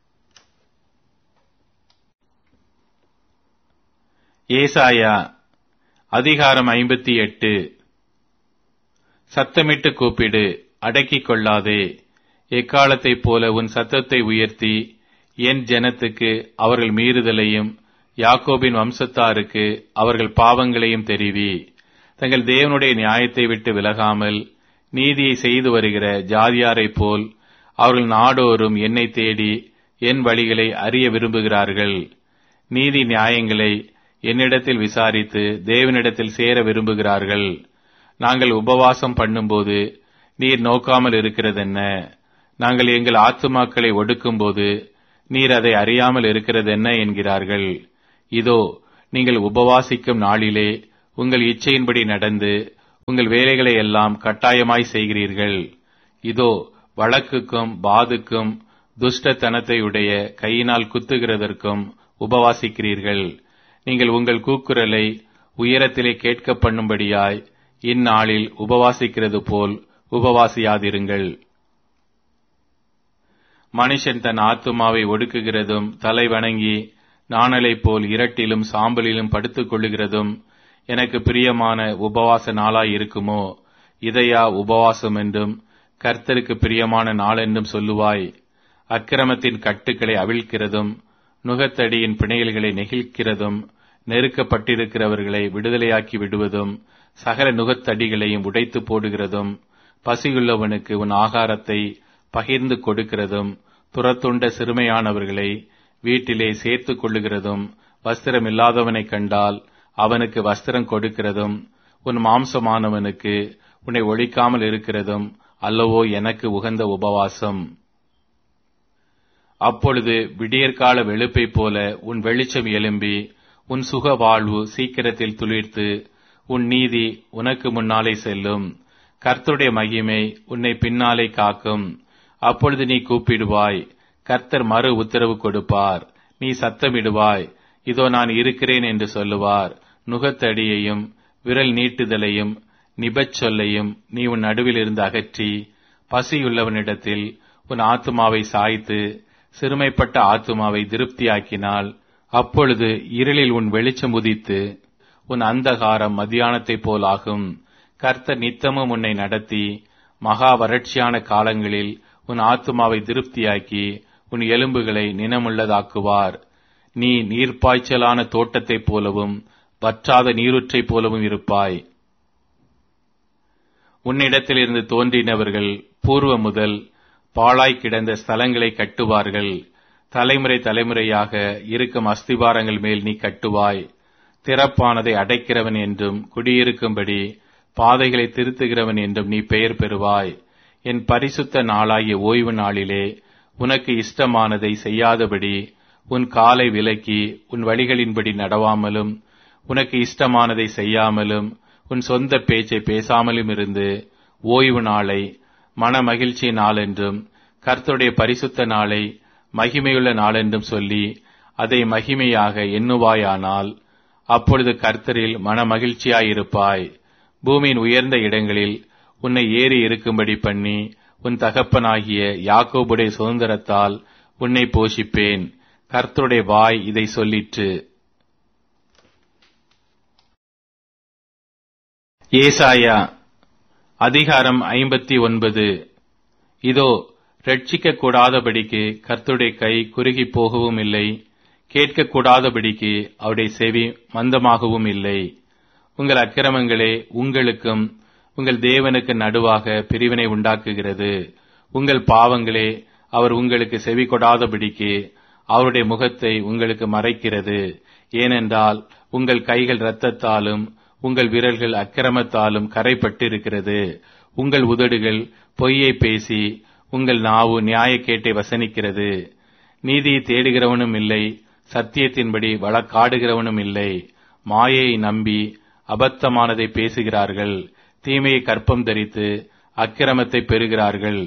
ஏசாயா அதிகாரம் 58. சத்தமிட்டு கூப்பிடு, அடக்கிக் கொள்ளாதே. எக்காலத்தைப் போல உன் சத்தத்தை உயர்த்தி என் ஜனத்துக்கு அவர்கள் மீறுதலையும் யாக்கோபின் வம்சத்தாருக்கு அவர்கள் பாவங்களையும் தெரிவி. தங்கள் தேவனுடைய நியாயத்தை விட்டு விலகாமல் நீதியை செய்து வருகிற ஜாதியாரைப் போல் அவர்கள் நாடோறும் என்னை தேடி என் வழிகளை அறிய விரும்புகிறார்கள். நீதி நியாயங்களை என்னிடத்தில் விசாரித்து தேவனிடத்தில் சேர விரும்புகிறார்கள். நாங்கள் உபவாசம் பண்ணும்போது நீர் நோக்காமல் இருக்கிறதென்ன? நாங்கள் எங்கள் ஆத்துமாக்களை ஒடுக்கும்போது நீர் அதை அறியாமல் இருக்கிறதென்ன என்கிறார்கள். இதோ, நீங்கள் உபவாசிக்கும் நாளிலே உங்கள் இச்சையின்படி நடந்து உங்கள் வேலைகளை எல்லாம் கட்டாயமாய் செய்கிறீர்கள். இதோ வழக்குக்கும் பாதுக்கும் துஷ்டத்தனத்தையுடைய கையினால் குத்துகிறதற்கும் உபவாசிக்கிறீர்கள். நீங்கள் உங்கள் கூக்குரலை உயரத்திலே கேட்க பண்ணும்படியாய் இந்நாளில் உபவாசிக்கிறது போல் உபவாசியாதிருங்கள். மனுஷன் தன் ஆத்துமாவை ஒடுக்குகிறதும் தலை வணங்கி நாணலைப் போல் இரட்டிலும் சாம்பலிலும் படுத்துக் கொள்ளுகிறதும் எனக்கு பிரியமான உபவாச நாளாய் இருக்குமோ? இதையா உபவாசம் என்றும் கர்த்தருக்கு பிரியமான நாள் என்றும் சொல்லுவாய்? அக்கிரமத்தின் கட்டுக்களை அவிழ்க்கிறதும் நுகத்தடியின் பிணையல்களை நெகிழ்க்கிறதும் நெருக்கப்பட்டிருக்கிறவர்களை விடுதலையாக்கி விடுவதும் சகல நுகத்தடிகளையும் உடைத்து போடுகிறதும் பசியுள்ளவனுக்கு உன் ஆகாரத்தை பகிர்ந்து கொடுக்கிறதும் துரத்துண்ட சிறுமையானவர்களை வீட்டிலே சேர்த்துக் கொள்ளுகிறதும் வஸ்திரம் இல்லாதவனைக் கண்டால் அவனுக்கு வஸ்திரம் கொடுக்கிறதும் உன் மாம்சமானவனுக்கு உன்னை ஒழிக்காமல் இருக்கிறதும் அல்லவோ எனக்கு உகந்த உபவாசம். அப்பொழுது விடியற்கால வெளுப்பைப் போல உன் வெளிச்சம் எழும்பி உன் சுக வாழ்வு சீக்கிரத்தில் துளிர்த்து உன் நீதி உனக்கு முன்னாலே செல்லும். கர்த்தருடைய மகிமை உன்னை பின்னாலே காக்கும். அப்பொழுது நீ கூப்பிடுவாய், கர்த்தர் மறு உத்தரவு கொடுப்பார். நீ சத்தமிடுவாய், இதோ நான் இருக்கிறேன் என்று சொல்லுவார். நுகத்தடியையும் விரல் நீட்டுதலையும் நிபச்சொல்லையும் நீ உன் நடுவில் இருந்து அகற்றி பசியுள்ளவனிடத்தில் உன் ஆத்துமாவை சாய்த்து சிறுமைப்பட்ட ஆத்துமாவை திருப்தியாக்கினால், அப்பொழுது இருளில் உன் வெளிச்சம் உதித்து உன் அந்தகாரம் மத்தியானத்தைப் போல் ஆகும். கர்த்தர் நித்தமும் உன்னை நடத்தி மகா வறட்சியான காலங்களில் உன் ஆத்துமாவை திருப்தியாக்கி உன் எலும்புகளை நினமுள்ளதாக்குவார். நீ நீர்ப்பாய்ச்சலான தோட்டத்தைப் போலவும் வற்றாத நீரூற்றைப் போலவும் இருப்பாய். உன்னிடத்திலிருந்து தோன்றினவர்கள் பூர்வ முதல் பாழாய் கிடந்த ஸ்தலங்களை கட்டுவார்கள். தலைமுறை தலைமுறையாக இருக்கும் அஸ்திபாரங்கள் மேல் நீ கட்டுவாய். திறப்பானதை அடைக்கிறவன் என்றும் குடியிருக்கும்படி பாதைகளை திருத்துகிறவன் என்றும் நீ பெயர் பெறுவாய். என் பரிசுத்த நாளாகிய ஓய்வு நாளிலே உனக்கு இஷ்டமானதை செய்யாதபடி உன் காலை விலக்கி உன் வழிகளின்படி நடவாமலும் உனக்கு இஷ்டமானதை செய்யாமலும் உன் சொந்த பேச்சை பேசாமலும் இருந்து ஓய்வு நாளை மனமகிழ்ச்சி நாளென்றும் கர்த்தருடைய பரிசுத்த நாளை மகிமையுள்ள நாளென்றும் சொல்லி அதை மகிமையாக எண்ணுவாயானால், அப்பொழுது கர்த்தரில் மனமகிழ்ச்சியாயிருப்பாய். பூமியின் உயர்ந்த இடங்களில் உன்னை ஏறி இருக்கும்படி பண்ணி உன் தகப்பனாகிய யாக்கோபுடைய சுதந்திரத்தால் உன்னை போஷிப்பேன். கர்த்தருடைய வாய் இதை சொல்லிற்று. ஏசாயா அதிகாரம் 59. இதோ, ரட்சிக்க கூடாதபடிக்கு கர்த்தருடைய கை குறுகி போகவும் இல்லை, கேட்க கூடாதபடிக்கு அவருடைய செவி மந்தமாகவும் இல்லை. உங்கள் அக்கிரமங்களே உங்களுக்கும் உங்கள் தேவனுக்கு நடுவாக பிரிவினை உண்டாக்குகிறது. உங்கள் பாவங்களே அவர் உங்களுக்கு செவி கொடாதபடிக்கு அவருடைய முகத்தை உங்களுக்கு மறைக்கிறது. ஏனென்றால் உங்கள் கைகள் இரத்தத்தாலும் உங்கள் விரல்கள் அக்கிரமத்தாலும் கரைப்பட்டிருக்கிறது. உங்கள் உதடுகள் பொய்யை பேசி உங்கள் நாவு நியாயக்கேட்டை வசனிக்கிறது. நீதியை தேடுகிறவனும் இல்லை, சத்தியத்தின்படி வழக்காடுகிறவனும் இல்லை. மாயையை நம்பி அபத்தமானதை பேசுகிறார்கள். தீமையை கற்பம் தரித்து அக்கிரமத்தை பெறுகிறார்கள்.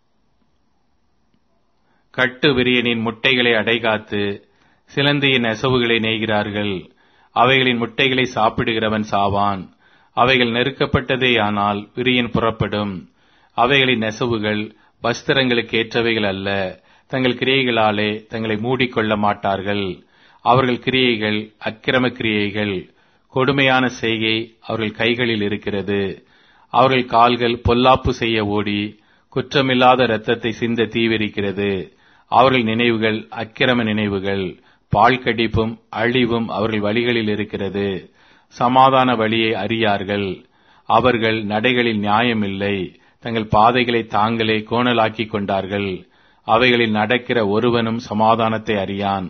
கட்டு விரியனின் முட்டைகளை அடைகாத்து சிலந்தியின் நெசவுகளை நெய்கிறார்கள். அவைகளின் முட்டைகளை சாப்பிடுகிறவன் சாவான். அவைகள் நெருக்கப்பட்டதேயானால் விரியன் புறப்படும். அவைகளின் நெசவுகள் வஸ்திரங்களுக்கு ஏற்றவைகள் அல்ல. தங்கள் கிரியைகளாலே தங்களை மூடிக்கொள்ள மாட்டார்கள். அவர்கள் கிரியைகள் அக்கிரம கிரியைகள். கொடுமையான செய்கை அவர்கள் கைகளில் இருக்கிறது. அவர்கள் கால்கள் பொல்லாப்பு செய்ய ஓடி குற்றமில்லாத இரத்தத்தை சிந்த தீவிரிக்கிறது. அவர்கள் நினைவுகள் அக்கிரம நினைவுகள். பாழ்கடிப்பும் அழிவும் அவர்கள் வழிகளில் இருக்கிறது. சமாதான வழியை அறியார்கள். அவர்கள் நடைகளில் நியாயமில்லை. தங்கள் பாதைகளை தாங்களே கோணலாக்கிக் கொண்டார்கள். அவைகளில் நடக்கிற ஒருவனும் சமாதானத்தை அறியான்.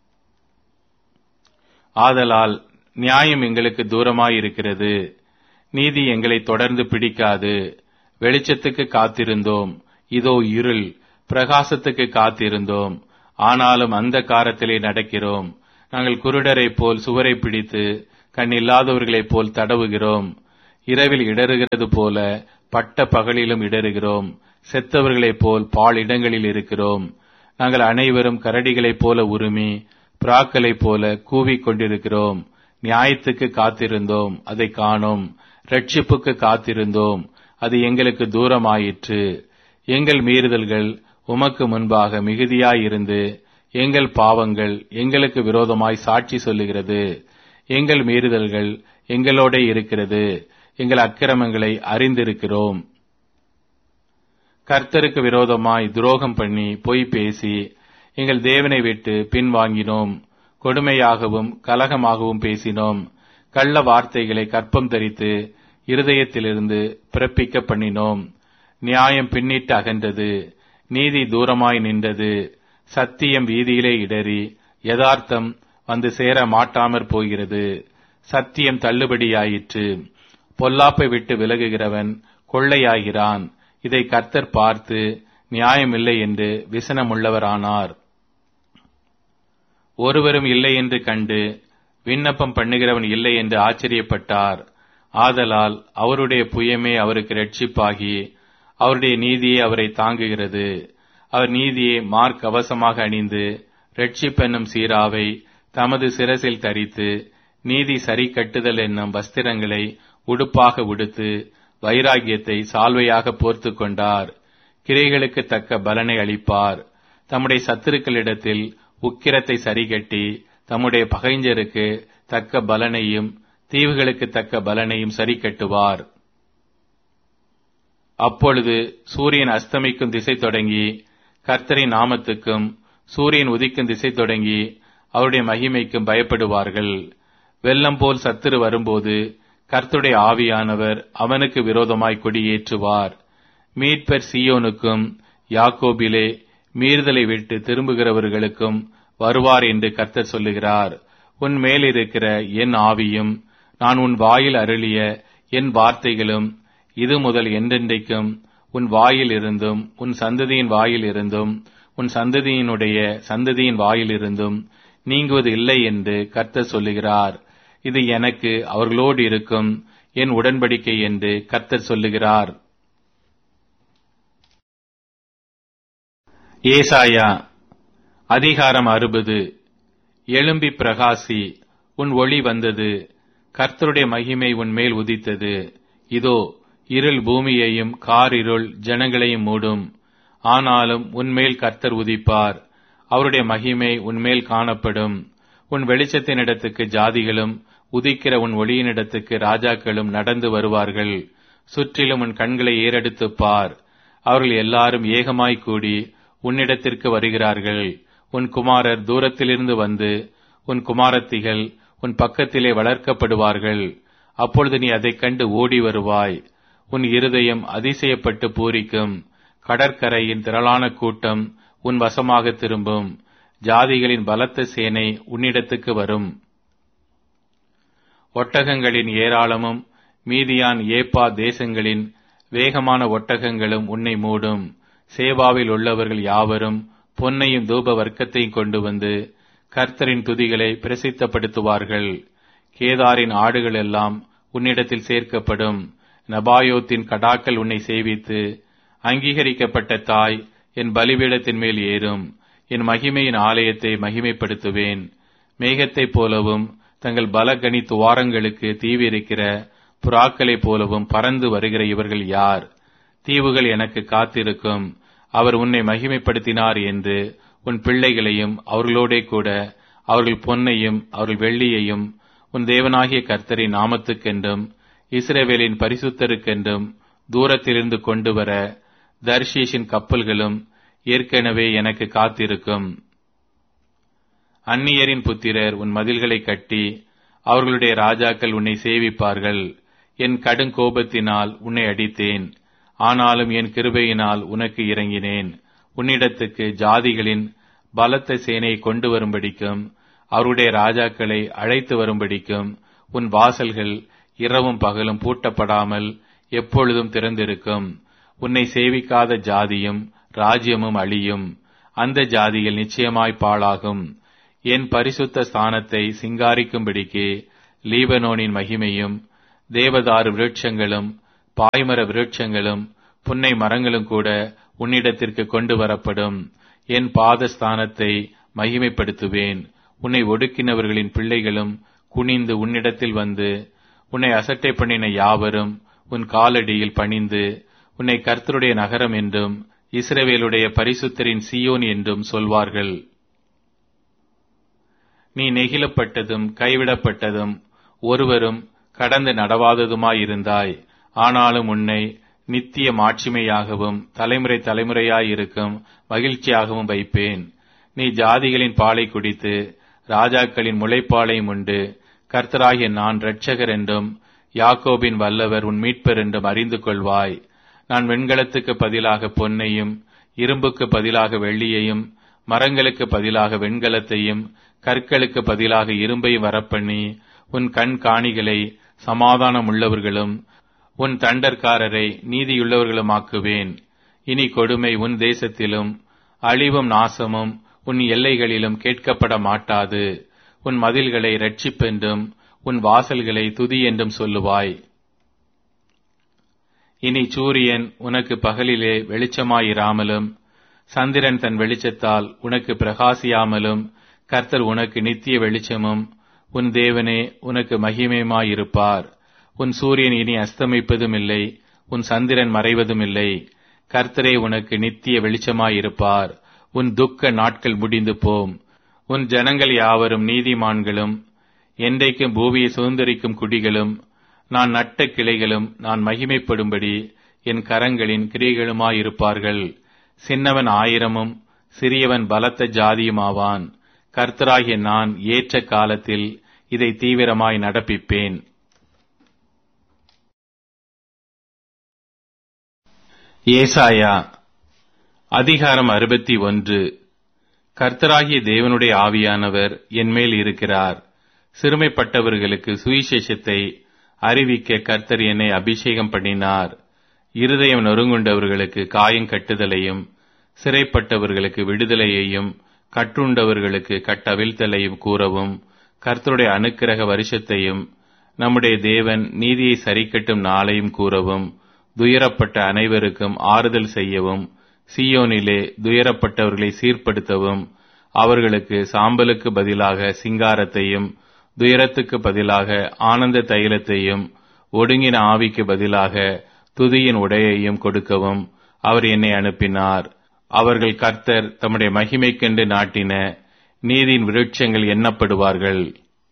ஆதலால் நியாயம் எங்களுக்கு தூரமாயிருக்கிறது, நீதி எங்களை தொடர்ந்து பிடிக்காது. வெளிச்சத்துக்கு காத்திருந்தோம், இதோ இருள். பிரகாசத்துக்கு காத்திருந்தோம், ஆனாலும் அந்த காரத்திலே நடக்கிறோம். நாங்கள் குருடரைப் போல் சுவரை பிடித்து கண் இல்லாதவர்களைப் போல் தடவுகிறோம். இரவில் இடறுகிறது போல பட்ட பகலிலும் இடறுகிறோம். செத்தவர்களைப் போல் பாழ் இடங்களில் இருக்கிறோம். நாங்கள் அனைவரும் கரடிகளைப் போல உருமி புறாக்களைப் போல கூவிக் கொண்டிருக்கிறோம். நியாயத்துக்கு காத்திருந்தோம், அதை காணோம். இரட்சிப்புக்கு காத்திருந்தோம், அது எங்களுக்கு தூரமாயிற்று. எங்கள் மீறுதல்கள் உமக்கு முன்பாக மிகுதியாயிருந்து எங்கள் பாவங்கள் எங்களுக்கு விரோதமாய் சாட்சி சொல்லுகிறது. எங்கள் மீறுதல்கள் எங்களோட இருக்கிறது, எங்கள் அக்கிரமங்களை அறிந்திருக்கிறோம். கர்த்தருக்கு விரோதமாய் துரோகம் பண்ணி பொய் பேசி எங்கள் தேவனை விட்டு பின்வாங்கினோம். கொடுமையாகவும் கலகமாகவும் பேசினோம். கள்ள வார்த்தைகளை கற்பம் தரித்து இருதயத்திலிருந்து பிறப்பிக்க பண்ணினோம். நியாயம் பின்னிட்டு அகன்றது, நீதி தூரமாய் நின்றது. சத்தியம் வீதியிலே இடறி யதார்த்தம் வந்து சேர மாட்டாமற் போகிறது. சத்தியம் தள்ளுபடியாயிற்று. பொல்லாப்பை விட்டு விலகுகிறவன் கொள்ளையாகிறான். இதை கர்த்தர் பார்த்து நியாயமில்லை என்று விசனமுள்ளவரானார். ஒருவரும் இல்லை என்று கண்டு விண்ணப்பம் பண்ணுகிறவன் இல்லை என்று ஆச்சரியப்பட்டார். ஆதலால் அவருடைய புயமே அவருக்கு இரட்சிப்பாகி அவருடைய நீதியே அவரை தாங்குகிறது. அவர் நீதியை மார்க்கவசமாக அணிந்து இரட்சிப்பென்னும் சீராவை தமது சிரசில் தரித்து நீதி சரி கட்டுதல் என்னும் வஸ்திரங்களை உடுப்பாக உடுத்து வைராகியத்தை சால்வையாக போர்த்து கொண்டார். கிரைகளுக்கு தக்க பலனை அளிப்பார். தம்முடைய சத்துருக்களிடத்தில் உக்கிரத்தை சரிகட்டி தம்முடைய பகைஞருக்கு தக்க பலனையும் தீவுகளுக்கு தக்க பலனையும் சரி கட்டுவார். அப்பொழுது சூரியன் அஸ்தமிக்கும் திசை தொடங்கி கர்த்தரின் நாமத்துக்கும் சூரியன் உதிக்கும் திசை தொடங்கி அவருடைய மகிமைக்கும் பயப்படுவார்கள். வெள்ளம் போல் சத்துரு வரும்போது கர்த்தருடைய ஆவியானவர் அவனுக்கு விரோதமாய் கொடியேற்றுவார். மீட்பர் சீயோனுக்கும் யாக்கோபிலே மீறுதலை விட்டு திரும்புகிறவர்களுக்கும் வருவார் என்று கர்த்தர் சொல்லுகிறார். உன் மேலிருக்கிற என் ஆவியும் நான் உன் வாயில் அருளிய என் வார்த்தைகளும் இது முதல் என்றென்றைக்கும் உன் வாயில் இருந்தும் உன் சந்ததியின் வாயில் இருந்தும் உன் சந்ததியினுடைய சந்ததியின் வாயில் இருந்தும் நீங்குவது இல்லை என்று கர்த்தர் சொல்லுகிறார். இது எனக்கு அவர்களோடு இருக்கும் என் உடன்படிக்கை என்று கர்த்தர் சொல்லுகிறார். ஏசாயா அதிகாரம் 60. எழும்பி பிரகாசி, உன் ஒளி வந்தது, கர்த்தருடைய மகிமை உன் மேல் உதித்தது. இதோ இருள் பூமியையும் காரிருள் ஜனங்களையும் மூடும். ஆனாலும் உன்மேல் கர்த்தர் உதிப்பார், அவருடைய மகிமை உன்மேல் காணப்படும். உன் வெளிச்சத்தினிடத்துக்கு ஜாதிகளும் உதிக்கிற உன் ஒளியினிடத்துக்கு ராஜாக்களும் நடந்து வருவார்கள். சுற்றிலும் உன் கண்களை ஏறெடுத்துப் பார். அவர்கள் எல்லாரும் ஏகமாய்க் கூடி உன்னிடத்திற்கு வருகிறார்கள். உன் குமாரர் தூரத்திலிருந்து வந்து உன் குமாரத்திகள் உன் பக்கத்திலே வளர்க்கப்படுவார்கள். அப்பொழுது நீ அதைக் கண்டு ஓடி வருவாய். உன் இருதயம் அதிசயப்பட்டு பூரிக்கும். கடற்கரையின் திரளான கூட்டம் உன் வசமாக திரும்பும். ஜாதிகளின் பலத்த சேனை உன்னிடத்துக்கு வரும். ஒட்டகங்களின் ஏராளமும் மீதியான் ஏப்பா தேசங்களின் வேகமான ஒட்டகங்களும் உன்னை மூடும். சேபாவில் உள்ளவர்கள் யாவரும் பொன்னையும் தூப வர்க்கத்தையும் கொண்டு வந்து கர்த்தரின் துதிகளை பிரசித்தப்படுத்துவார்கள். கேதாரின் ஆடுகள் எல்லாம் உன்னிடத்தில் சேர்க்கப்படும். நபாயோத்தின் கடாக்கள் உன்னை சேவித்து அங்கீகரிக்கப்பட்ட தாய் என் பலிபீடத்தின் மேல் ஏறும். என் மகிமையின் ஆலயத்தை மகிமைப்படுத்துவேன். மேகத்தைப் போலவும் தங்கள் பலகனி துவாரங்களுக்கு தீவிரிக்கிற புறாக்களைப் போலவும் பறந்து வருகிற இவர்கள் யார்? தீவுகள் எனக்கு காத்திருக்கும். அவர் உன்னை மகிமைப்படுத்தினார் என்று உன் பிள்ளைகளையும் அவர்களோடே கூட அவர்கள் பொன்னையும் அவர்கள் வெள்ளியையும் உன் தேவனாகிய கர்த்தரின் நாமத்துக்கென்றும் இஸ்ரவேலின் பரிசுத்தருக்கென்றும் தூரத்திலிருந்து கொண்டு வர தர்ஷீஷின் கப்பல்களும் ஏற்கனவே எனக்கு காத்திருக்கும். அந்நியரின் புத்திரர் உன் மதில்களை கட்டி அவர்களுடைய ராஜாக்கள் உன்னை சேவிப்பார்கள். என் கடுங்கோபத்தினால் உன்னை அடித்தேன், ஆனாலும் என் கிருபையினால் உனக்கு இறங்கினேன். உன்னிடத்துக்கு ஜாதிகளின் பலத்த சேனையை கொண்டு வரும்படிக்கும் அவருடைய ராஜாக்களை அழைத்து வரும்படிக்கும் உன் வாசல்கள் இரவும் பகலும் பூட்டப்படாமல் எப்பொழுதும் திறந்திருக்கும். உன்னை சேவிக்காத ஜாதியும் ராஜ்யமும் அழியும். அந்த ஜாதிகள் நிச்சயமாய் பாழாகும். என் பரிசுத்த ஸ்தானத்தை சிங்காரிக்கும்படிக்கு லீபனோனின் மகிமையும், தேவதாரு விருட்சங்களும் பாய்மர விருட்சங்களும் புன்னை மரங்களும் கூட உன்னிடத்திற்கு கொண்டு வரப்படும். என் பாதஸ்தானத்தை மகிமைப்படுத்துவேன். உன்னை ஒடுக்கினவர்களின் பிள்ளைகளும் குனிந்து உன்னிடத்தில் வந்து, உன்னை அசட்டை பண்ணின யாவரும் உன் காலடியில் பணிந்து, உன்னை கர்த்தருடைய நகரம் என்றும் இஸ்ரவேலுடைய பரிசுத்தரின் சீயோன் என்றும் சொல்வார்கள். நீ நெகிழப்பட்டதும் கைவிடப்பட்டதும் ஒருவரும் கடந்து நடவாததுமாயிருந்தாய். ஆனாலும் உன்னை நித்திய மாட்சிமையாகவும் தலைமுறை தலைமுறையாயிருக்கும் மகிழ்ச்சியாகவும் வைப்பேன். நீ ஜாதிகளின் பாலை குடித்து ராஜாக்களின் முளைப்பாலையும் உண்டு, கர்த்தராகிய நான் இரட்சகர் என்றும் யாக்கோபின் வல்லவர் உன் மீட்பர் என்றும் அறிந்து கொள்வாய். நான் வெண்கலத்துக்கு பதிலாக பொன்னையும், இரும்புக்கு பதிலாக வெள்ளியையும், மரங்களுக்கு பதிலாக வெண்கலத்தையும், கற்களுக்கு பதிலாக இரும்பையும் வரப்பண்ணி, உன் கண் காணிகளை சமாதானம் உள்ளவர்களும் உன் தண்டற்காரரை நீதியுள்ளவர்களுமாக்குவேன். இனி கொடுமை உன் தேசத்திலும் அழிவும் நாசமும் உன் எல்லைகளிலும் கேட்கப்பட மாட்டாது. உன் மதில்களை இரட்சிப்பென்றும் உன் வாசல்களை துதி என்றும் சொல்லுவாய். இனி சூரியன் உனக்கு பகலிலே வெளிச்சமாயிராமலும், சந்திரன் தன் வெளிச்சத்தால் உனக்கு பிரகாசியாமலும், கர்த்தர் உனக்கு நித்திய வெளிச்சமும் உன் தேவனே உனக்கு மகிமையுமாயிருப்பார். உன் சூரியன் இனி அஸ்தமிப்பதும் இல்லை, உன் சந்திரன் மறைவதும் இல்லை. கர்த்தரே உனக்கு நித்திய வெளிச்சமாயிருப்பார். உன் துக்க நாட்கள் முடிந்து போம். உன் ஜனங்கள் யாவரும் நீதிமான்களும் என்றைக்கும் பூமியை சுதந்தரிக்கும் குடிகளும், நான் நட்ட கிளைகளும் நான் மகிமைப்படும்படி என் கரங்களின் கிரியைகளுமாயிருப்பார்கள். சின்னவன் 1000 சிறியவன் பலத்த ஜாதியுமாவான். கர்த்தராகிய நான் ஏற்ற காலத்தில் இதை தீவிரமாய் நடப்பிப்பேன். ஏசாயா அதிகாரம் 61. கர்த்தராகிய தேவனுடைய ஆவியானவர் என்மேல் இருக்கிறார். சிறுமைப்பட்டவர்களுக்கு சுவிசேஷத்தை அறிவிக்க கர்த்தர் என்னை அபிஷேகம் பண்ணினார். இருதயம் நொறுங்குண்டவர்களுக்கு காயம் கட்டுதலையும், சிறைப்பட்டவர்களுக்கு விடுதலையையும், கட்டுண்டவர்களுக்கு கட்டவிழ்த்தலையும் கூறவும், கர்த்தருடைய அனுக்கிரக வருஷத்தையும் நம்முடைய தேவன் நீதியை சரிக்கட்டும் நாளையும் கூறவும், துயரப்பட்ட அனைவருக்கும் ஆறுதல் செய்யவும், சீயோனிலே துயரப்பட்டவர்களை சீர்படுத்தவும், அவர்களுக்கு சாம்பலுக்கு பதிலாக சிங்காரத்தையும், துயரத்துக்கு பதிலாக ஆனந்த தைலத்தையும், ஒடுங்கின ஆவிக்கு பதிலாக துதியின் உடையையும் கொடுக்கவும் அவர் என்னை அனுப்பினார். அவர்கள் கர்த்தர் தம்முடைய மகிமைக்கென்று நாட்டின நீதியின் விருட்சங்கள் எண்ணப்படுவார்கள்.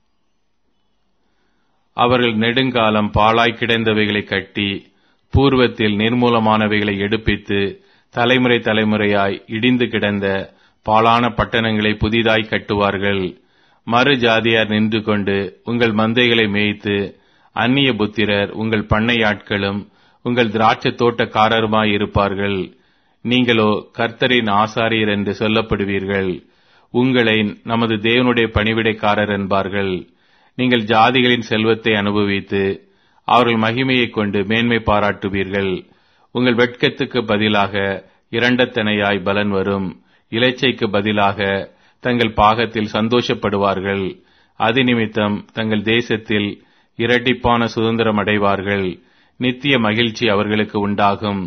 அவர்கள் நெடுங்காலம் பாழாய் கிடந்தவைகளை கட்டி, பூர்வத்தில் நிர்மூலமானவைகளை எடுப்பித்து, தலைமுறை தலைமுறையாய் இடிந்து கிடந்த பாழான பட்டணங்களை புதிதாய் கட்டுவார்கள். மறு ஜாதியார் நின்று கொண்டு உங்கள் மந்தைகளை மேய்த்து, அந்நிய புத்திரர் உங்கள் பண்ணையாட்களும் உங்கள் திராட்சை தோட்டக்காரருமாயிருப்பார்கள். நீங்களோ கர்த்தரின் ஆசாரியர் என்று சொல்லப்படுவீர்கள். உங்களை நமது தேவனுடைய பணிவிடைக்காரர் என்பார்கள். நீங்கள் ஜாதிகளின் செல்வத்தை அனுபவித்து அவர்கள் மகிமையைக் கொண்டு மேன்மை பாராட்டுவீர்கள். உங்கள் வெட்கத்துக்கு பதிலாக இரண்டத்தனையாய் பலன் வரும். இலைச்சைக்கு பதிலாக தங்கள் பாகத்தில் சந்தோஷப்படுவார்கள். அது நிமித்தம் தங்கள் தேசத்தில் இரட்டிப்பான சுதந்திரம் அடைவார்கள். நித்திய மகிழ்ச்சி அவர்களுக்கு உண்டாகும்.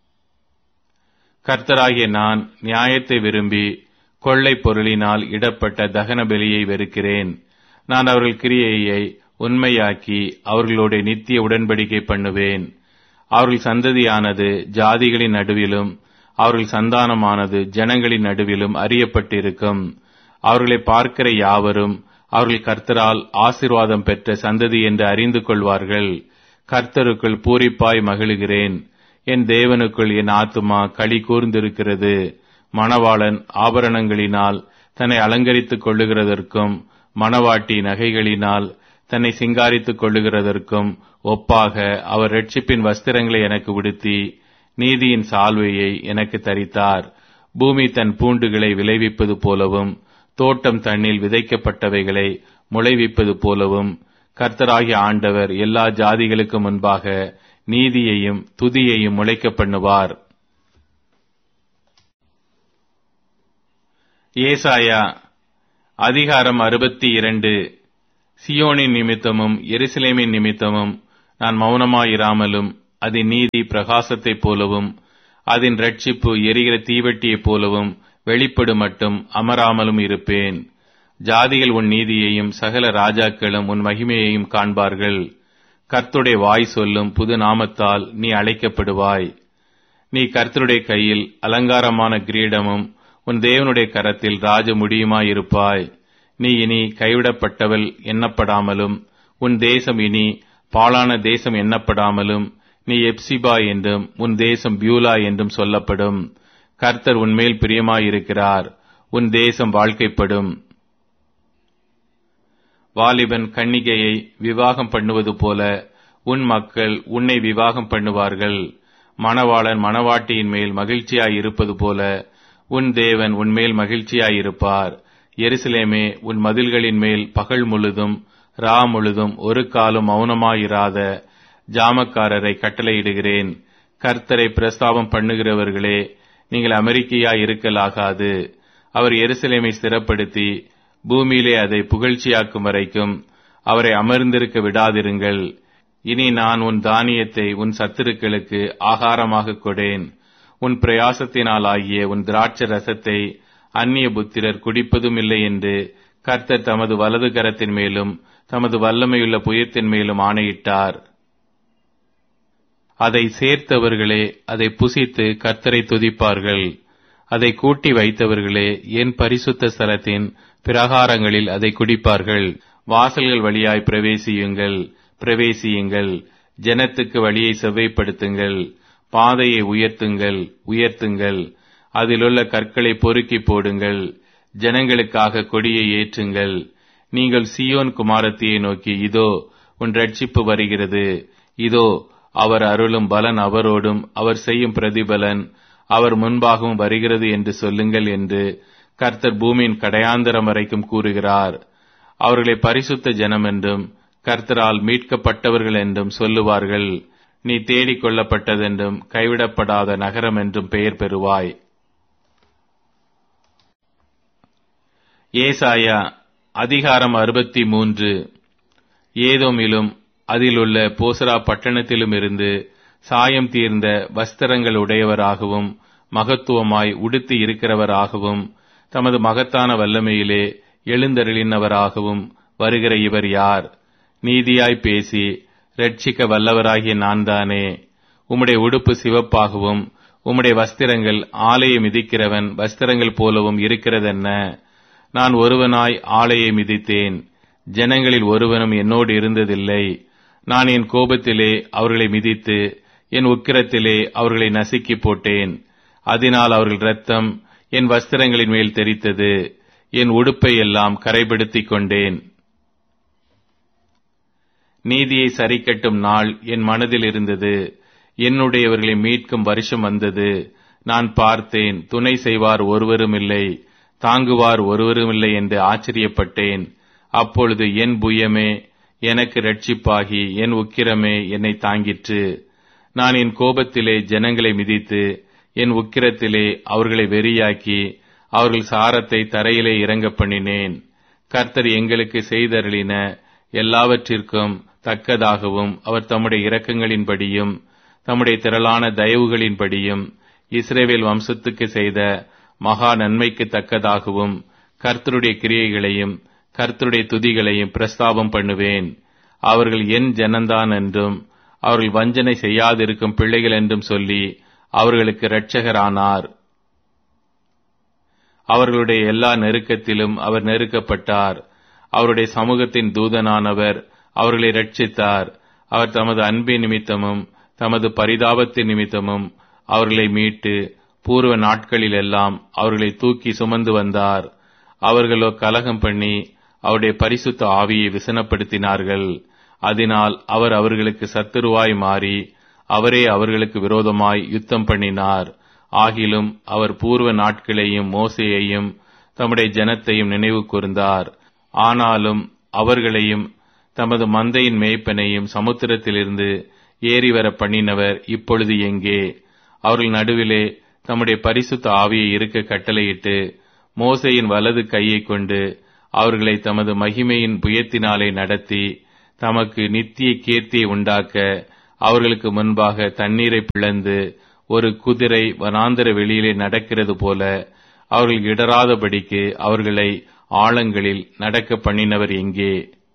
கர்த்தராகிய நான் நியாயத்தை விரும்பி கொள்ளை பொருளினால் இடப்பட்ட தகன பலியை வெறுக்கிறேன். நான் அவர்கள் கிரியையை உண்மையாக்கி அவர்களோட நித்திய உடன்படிக்கை பண்ணுவேன். அவர்கள் சந்ததியானது ஜாதிகளின் நடுவிலும் அவர்கள் சந்தானமானது ஜனங்களின் நடுவிலும் அறியப்பட்டிருக்கும். அவர்களை பார்க்கிற யாவரும் அவர்கள் கர்த்தரால் ஆசீர்வாதம் பெற்ற சந்ததி என்று அறிந்து கொள்வார்கள். கர்த்தருக்குள் பூரிப்பாய் மகிழுகிறேன். என் தேவனுக்குள் என் ஆத்துமா களி கூர்ந்திருக்கிறது. மணவாளன் ஆபரணங்களினால் தன்னை அலங்கரித்துக் கொள்ளுகிறதற்கும் மணவாட்டி நகைகளினால் தன்னை சிங்காரித்துக் கொள்ளுகிறதற்கும் ஒப்பாக அவர் இரட்சிப்பின் வஸ்திரங்களை எனக்கு உடுத்தி நீதியின் சால்வையை எனக்கு தரித்தார். பூமி தன் பூண்டுகளை விளைவிப்பது போலவும் தோட்டம் தண்ணில் விதைக்கப்பட்டவைகளை முளைவிப்பது போலவும் கர்த்தராகிய ஆண்டவர் எல்லா ஜாதிகளுக்கு முன்பாக நீதியையும் துதியையும் முளைக்க பண்ணுவார். ஏசாயா அதிகாரம் 62. சியோனின் நிமித்தமும் எருசலேமின் நிமித்தமும் நான் மௌனமாயிராமலும் அதன் நீதி பிரகாசத்தைப் போலவும் அதன் இரட்சிப்பு எரிகிற தீவெட்டியைப் போலவும் வெளிப்படும் மட்டும் அமராமலும் இருப்பேன். ஜாதிகள் உன் நீதியையும் சகல ராஜாக்களும் உன் மகிமையையும் காண்பார்கள். கர்த்தருடைய வாய் சொல்லும் புது நாமத்தால் நீ அழைக்கப்படுவாய். நீ கர்த்தருடைய கையில் அலங்காரமான கிரீடமும் உன் தேவனுடைய கரத்தில் ராஜ முடியுமாயிருப்பாய். நீ இனி கைவிடப்பட்டவள் எண்ணப்படாமலும் உன் தேசம் இனி பாழான தேசம் எண்ணப்படாமலும் நீ எப்சிபா என்றும் உன் தேசம் பியூலா என்றும் சொல்லப்படும். கர்த்தர் உன்மேல் பிரியமாயிருக்கிறார். உன் தேசம் வாழ்க்கைப்படும். வாலிபன் கன்னிகையை விவாகம் பண்ணுவது போல உன் மக்கள் உன்னை விவாகம் பண்ணுவார்கள். மணவாளன் மணவாட்டியின் மேல் மகிழ்ச்சியாயிருப்பது போல உன் தேவன் உன்மேல் மகிழ்ச்சியாயிருப்பார். எருசலேமே, உன் மதில்களின் மேல் பகல் முழுதும் ரா முழுதும் ஒரு காலம் மௌனமாயிராத ஜாமக்காரரை கட்டளையிடுகிறேன். கர்த்தரை பிரஸ்தாபம் பண்ணுகிறவர்களே, நீங்கள் அமெரிக்கையாயிருக்கலாகாது. அவர் எருசலேமை ஸ்திரப்படுத்தி பூமியிலே அதை புகழ்ச்சியாக்கும் வரைக்கும் அவரை அமர்ந்திருக்க விடாதிருங்கள். இனி நான் உன் தானியத்தை உன் சத்துருக்களுக்கு ஆகாரமாக கொடேன். உன் பிரயாசத்தினாலாகிய உன் திராட்சை ரசத்தை அந்நிய புத்திரர் குடிப்பதும் இல்லை என்று கர்த்தர் தமது வலது கரத்தின் மேலும் தமது வல்லமையுள்ள புயத்தின் மேலும் ஆணையிட்டார். அதை சேர்த்தவர்களே அதை புசித்து கர்த்தரை துதிப்பார்கள். அதை கூட்டி வைத்தவர்களே என் பரிசுத்த ஸ்தலத்தின் பிரகாரங்களில் அதை குடிப்பார்கள். வாசல்கள் வழியாய் பிரவேசியுங்கள், பிரவேசியுங்கள். ஜனத்துக்கு வழியை செவ்வைப்படுத்துங்கள். பாதையை உயர்த்துங்கள், உயர்த்துங்கள். அதிலுள்ள கற்களை பொறுக்கி போடுங்கள். ஜனங்களுக்காக கொடியை ஏற்றுங்கள். நீங்கள் சீயோன் குமாரத்தியை நோக்கி, இதோ உன் ரட்சிப்பு வருகிறது, இதோ அவர் அருளும் பலன் அவரோடும் அவர் செய்யும் பிரதிபலன் அவர் முன்பாகவும் வருகிறது என்று சொல்லுங்கள் என்று கர்த்தர் பூமியின் கடையாந்தரம் வரைக்கும் கூறுகிறார். அவர்களை பரிசுத்த ஜனம் என்றும் கர்த்தரால் மீட்கப்பட்டவர்கள் என்றும் சொல்லுவார்கள். நீ தேடிக் கொள்ளப்பட்டதென்றும் கைவிடப்படாத நகரம் என்றும் பெயர் பெறுவாய். ஏசாயா அதிகாரம் 63. ஏதோமிலும் அதிலுள்ள போசரா பட்டணத்திலும் இருந்து சாயம் தீர்ந்த வஸ்திரங்கள் உடையவராகவும் மகத்துவமாய் உடுத்தி இருக்கிறவராகவும் தமது மகத்தான வல்லமையிலே எழுந்தருளினவராகவும் வருகிற இவர் யார்? நீதியாய் பேசி ரட்சிக்க வல்லவராகிய நான் தானே. உம்முடைய உடுப்பு சிவப்பாகவும் உம்முடைய வஸ்திரங்கள் ஆலையை மிதிக்கிறவன் வஸ்திரங்கள் போலவும் இருக்கிறதென்ன? நான் ஒருவனாய் ஆலையை மிதித்தேன், ஜனங்களில் ஒருவனும் என்னோடு இருந்ததில்லை. நான் என் கோபத்திலே அவர்களை மிதித்து என் உக்கிரத்திலே அவர்களை நசுக்கி போட்டேன். அதனால் அவர்கள் இரத்தம் என் வஸ்திரங்களின் மேல் தெரித்தது. என் உடுப்பை எல்லாம் கரைபடுத்திக் கொண்டேன். நீதியை சரிக்கட்டும் நாள் என் மனதில் இருந்தது. என்னுடையவர்களை மீட்கும் வருஷம் வந்தது. நான் பார்த்தேன், துணை செய்வார் ஒருவரும் இல்லை, தாங்குவார் ஒருவரும் இல்லை என்று ஆச்சரியப்பட்டேன். அப்பொழுது என் புயமே எனக்கு இரட்சிப்பாகி என் உக்கிரமே என்னை தாங்கிற்று. நான் என் கோபத்திலே ஜனங்களை மிதித்து என் உக்கிரத்திலே அவர்களை வெறியாக்கி அவர்கள் சாரத்தை தரையிலே இறங்க பண்ணினேன். கர்த்தர் எங்களுக்கு செய்தருளின எல்லாவற்றிற்கும் தக்கதாகவும் அவர் தம்முடைய இரக்கங்களின்படியும் தம்முடைய திரளான தயவுகளின்படியும் இஸ்ரவேல் வம்சத்துக்கு செய்த மகா நன்மைக்கு தக்கதாகவும் கர்த்தருடைய கிரியைகளையும் கர்த்தருடைய துதிகளையும் பிரஸ்தாபம் பண்ணுவேன். அவர்கள் என் ஜனந்தான் என்றும் அவர்கள் வஞ்சனை செய்யாதிருக்கும் பிள்ளைகள் என்றும் சொல்லி அவர்களுக்கு இரட்சகரானார். அவர்களுடைய எல்லா நெருக்கத்திலும் அவர் நெருக்கப்பட்டார். அவருடைய சமூகத்தின் தூதனானவர் அவர்களை இரட்சித்தார். அவர் தமது அன்பின் நிமித்தமும் தமது பரிதாபத்தின் நிமித்தமும் அவர்களை மீட்டு பூர்வ நாட்களிலெல்லாம் அவர்களை தூக்கி சுமந்து வந்தார். அவர்களோ கலகம் பண்ணி அவருடைய பரிசுத்த ஆவியை விசனப்படுத்தினார்கள். அதனால் அவர் அவர்களுக்கு சத்துருவாய் மாறி அவரே அவர்களுக்கு விரோதமாய் யுத்தம் பண்ணினார். ஆகிலும் அவர் பூர்வ நாட்களையும் மோசேயையும் தம்முடைய ஜனத்தையும் நினைவு கூர்ந்தார். ஆனாலும் அவர்களையும் தமது மந்தையின் மேய்ப்பனையும் சமுத்திரத்திலிருந்து ஏறிவர பண்ணினவர் இப்பொழுது எங்கே? அவர்கள் நடுவிலே தம்முடைய பரிசுத்த ஆவியை இருக்க கட்டளையிட்டு மோசேயின் வலது கையை கொண்டு அவர்களை தமது மகிமையின் புயத்தினாலே நடத்தி தமக்கு நித்திய கீர்த்தியை உண்டாக்க அவர்களுக்கு முன்பாக தண்ணீரை பிளந்து ஒரு குதிரை வனாந்தர வெளியிலே நடக்கிறது போல அவர்கள் இடராதபடிக்கு அவர்களை ஆழங்களில் நடக்க பண்ணினவர் எங்கே?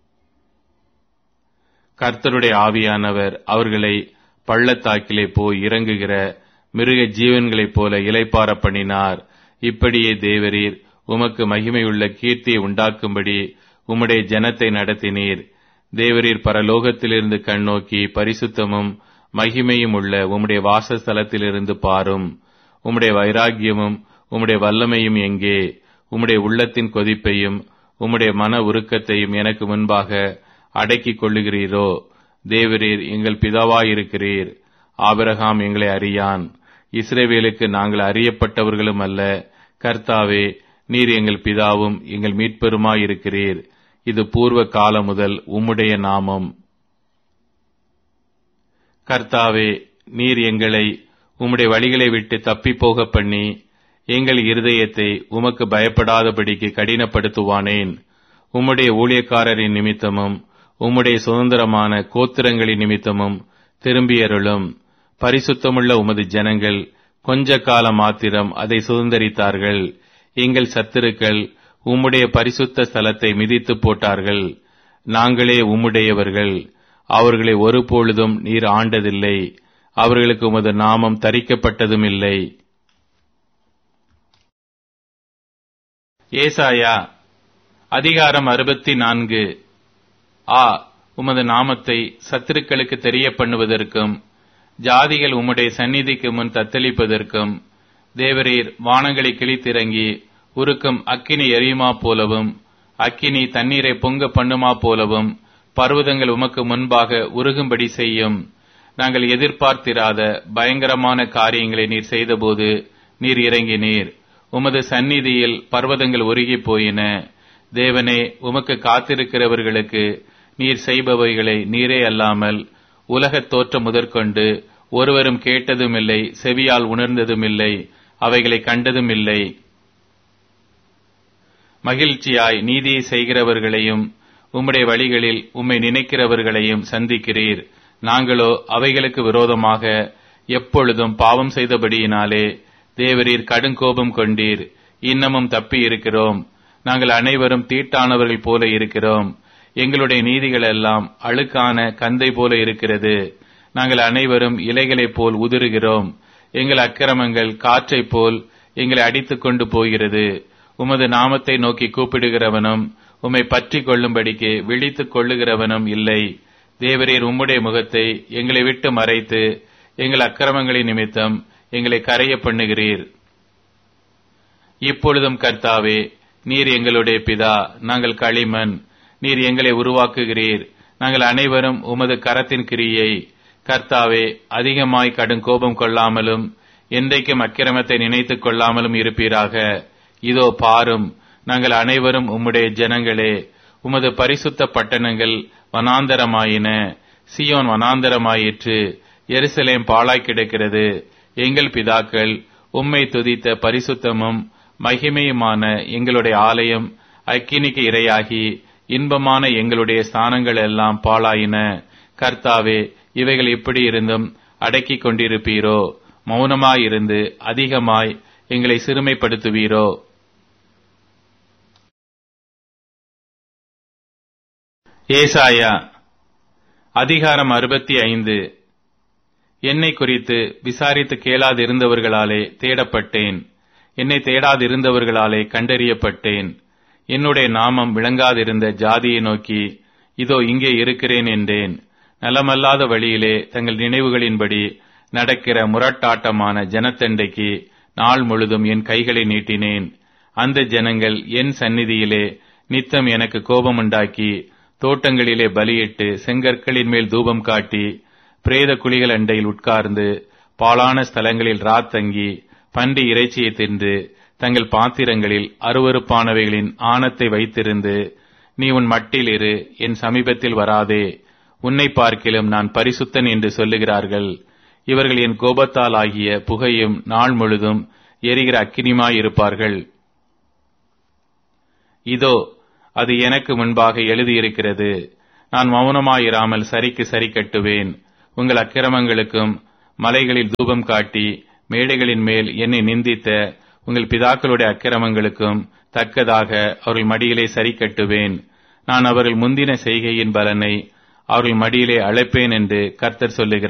கர்த்தருடைய ஆவியானவர் அவர்களை பள்ளத்தாக்கிலே போய் இறங்குகிற மிருக ஜீவன்களைப் போல இளைப்பார பண்ணினார். இப்படியே தேவரீர் உமக்கு மகிமையுள்ள கீர்த்தியை உண்டாக்கும்படி உம்முடைய ஜனத்தை நடத்தினீர். தேவரீர் பரலோகத்திலிருந்து கண்ணோக்கி பரிசுத்தமும் மகிமையும் உள்ள உம்முடைய வாசஸ்தலத்திலிருந்து பாரும். உம்முடைய வைராக்கியமும் உம்முடைய வல்லமையும் எங்கே? உம்முடைய உள்ளத்தின் கொதிப்பையும் உம்முடைய மன உருக்கத்தையும் எனக்கு முன்பாக அடக்கிக் கொள்ளுகிறீரோ? தேவரீர் எங்கள் பிதாவாயிருக்கிறீர். ஆபிரகாம் எங்களை அறியான், இஸ்ரவேலுக்கு நாங்கள் அறியப்பட்டவர்களும் அல்ல. கர்த்தாவே, நீர் எங்கள் பிதாவும் எங்கள் மீட்பெருமாயிருக்கிறீர். இது பூர்வ காலம் முதல் உம்முடைய நாமம். கர்த்தாவே, நீர் எங்களை உம்முடைய வழிகளை விட்டு தப்பிப்போக பண்ணி எங்கள் இருதயத்தை உமக்கு பயப்படாதபடிக்கு கடினப்படுத்துவானேன். உம்முடைய ஊழியக்காரரின் நிமித்தமும் உம்முடைய சுதந்திரமான கோத்திரங்களின் நிமித்தமும் திரும்பியருளும். பரிசுத்தமுள்ள உமது ஜனங்கள் கொஞ்ச காலம் மாத்திரம் அதை சுதந்திரித்தார்கள். எங்கள் சத்துருக்கள் உம்முடைய பரிசுத்த ஸ்தலத்தை மிதித்து போட்டார்கள். நாங்களே உம்முடையவர்கள். அவர்களை ஒருபொழுதும் நீர் ஆண்டதில்லை. அவர்களுக்கு உமது நாமம் தரிக்கப்பட்டதும் இல்லை. ஏசாயா அதிகாரம் 64. உமது நாமத்தை சத்துருக்களுக்கு தெரிய பண்ணுவதற்கும் ஜாதிகள் உம்முடைய சந்நிதிக்கு முன் தத்தளிப்பதற்கும் தேவரீர் வானங்களை கிழித்திறங்கி உருக்கும் அக்கினி எரியுமா போலவும் அக்கினி தண்ணீரை பொங்க பண்ணுமா போலவும் பர்வதங்கள் உமக்கு முன்பாக உருகும்படி செய்யும். நாங்கள் எதிர்பார்த்திராத பயங்கரமான காரியங்களை நீர் செய்தபோது நீர் இறங்கினீர். உமது சந்நிதியில் பர்வதங்கள் உருகி போயின. தேவனே, உமக்கு காத்திருக்கிறவர்களுக்கு நீர் செய்பவைகளை நீரே அல்லாமல் உலகத் தோற்றம் முதற்கொண்டு ஒருவரும் கேட்டதும் இல்லை, செவியால் உணர்ந்ததும் இல்லை, அவைகளை கண்டதும் இல்லை. மகிழ்ச்சியாய் நீதியை செய்கிறவர்களையும் உம்முடைய வழிகளில் உம்மை நினைக்கிறவர்களையும் சந்திக்கிறீர். நாங்களோ அவைகளுக்கு விரோதமாக எப்பொழுதும் பாவம் செய்தபடியினாலே தேவரீர் கடுங்கோபம் கொண்டீர். இன்னமும் தப்பி இருக்கிறோம். நாங்கள் அனைவரும் தீட்டானவர்கள் போல இருக்கிறோம். எங்களுடைய நீதிகள் எல்லாம் அழுக்கான கந்தை போல இருக்கிறது. நாங்கள் அனைவரும் இலைகளைப் போல் உதிருகிறோம். எங்கள் அக்கிரமங்கள் காற்றைப் போல் எங்களை அடித்துக் கொண்டு போகிறது. உமது நாமத்தை நோக்கி கூப்பிடுகிறவனும் உம்மை பற்றி கொள்ளும்படிக்கு விழித்துக் கொள்ளுகிறவனும் இல்லை. தேவரீர் உம்முடைய முகத்தை எங்களை விட்டு மறைத்து எங்கள் அக்கிரமங்களின் நிமித்தம் எங்களை கரைய பண்ணுகிறீர். இப்பொழுதும் கர்த்தாவே, நீர் எங்களுடைய பிதா, நாங்கள் களிமண். நீர் எங்களை உருவாக்குகிறீர். நாங்கள் அனைவரும் உமது கரத்தின் கிரியை. கர்த்தாவே, அதிகமாய் கடுங்கோபம் கொள்ளாமலும் என்றைக்கும் அக்கிரமத்தை நினைத்துக் கொள்ளாமலும் இருப்பீராக. இதோ பாரும், நாங்கள் அனைவரும் உம்முடைய ஜனங்களே. உமது பரிசுத்த பட்டணங்கள் வனாந்தரமாயின. சீயோன் வனாந்தரமாயிற்று. எருசலேம் பாழாய் கிடக்கிறது. எங்கள் பிதாக்கள் உம்மை துதித்த பரிசுத்தமும் மகிமையுமான எங்களுடைய ஆலயம் அக்கினிக்கு இரையாகி இன்பமான எங்களுடைய ஸ்தானங்கள் எல்லாம் பாழாயின. கர்த்தாவே, இவைகள் இப்படி இருந்தும் அடக்கிக் கொண்டிருப்பீரோ? மௌனமாயிருந்து அதிகமாய் எங்களை சிறுமைப்படுத்துவீரோ? ஏசாயா அதிகாரம் 65. என்னை குறித்து விசாரித்து கேளாதிருந்தவர்களாலே தேடப்பட்டேன். என்னை தேடாதிருந்தவர்களாலே கண்டறியப்பட்டேன். என்னுடைய நாமம் விளங்காதிருந்த ஜாதியை நோக்கி, இதோ இங்கே இருக்கிறேன் என்றேன். நலமல்லாத வழியிலே தங்கள் நினைவுகளின்படி நடக்கிற முரட்டாட்டமான ஜனத்தண்டைக்கு நாள் முழுதும் என் கைகளை நீட்டினேன். அந்த ஜனங்கள் என் சந்நிதியிலே நித்தம் எனக்கு கோபமுண்டாக்கி தோட்டங்களிலே பலியிட்டு செங்கற்களின் மேல் தூபம் காட்டி பிரேத குழிகள் அண்டையில் உட்கார்ந்து பாழான ஸ்தலங்களில் ராத்தங்கி பன்றி இறைச்சியை தின்று தங்கள் பாத்திரங்களில் அருவருப்பானவைகளின் ஆணத்தை வைத்திருந்து, நீ உன் மட்டில் இரு, என் சமீபத்தில் வராதே, உன்னை பார்க்கிலும் நான் பரிசுத்தன் என்று சொல்லுகிறார்கள். இவர்கள் என் கோபத்தால் ஆகிய புகையும் நாள் முழுதும் எரிகிற அக்கினியுமாயிருப்பார்கள். இதோ, அது எனக்கு முன்பாக எழுதியிருக்கிறது. நான் மௌனமாயிராமல் சரிக்கு சரி கட்டுவேன். உங்கள் அக்கிரமங்களுக்கும் மலைகளில் தூபம் காட்டி மேடைகளின் மேல் என்னை நிந்தித்த உங்கள் பிதாக்களுடைய அக்கிரமங்களுக்கும் தக்கதாக அவர்கள் மடியிலே சரி கட்டுவேன். நான் அவர்கள் முந்தின செய்கையின் பலனை அவர்கள் மடியிலே அழைப்பேன் என்று கர்த்தர் சொல்லுகிறார்.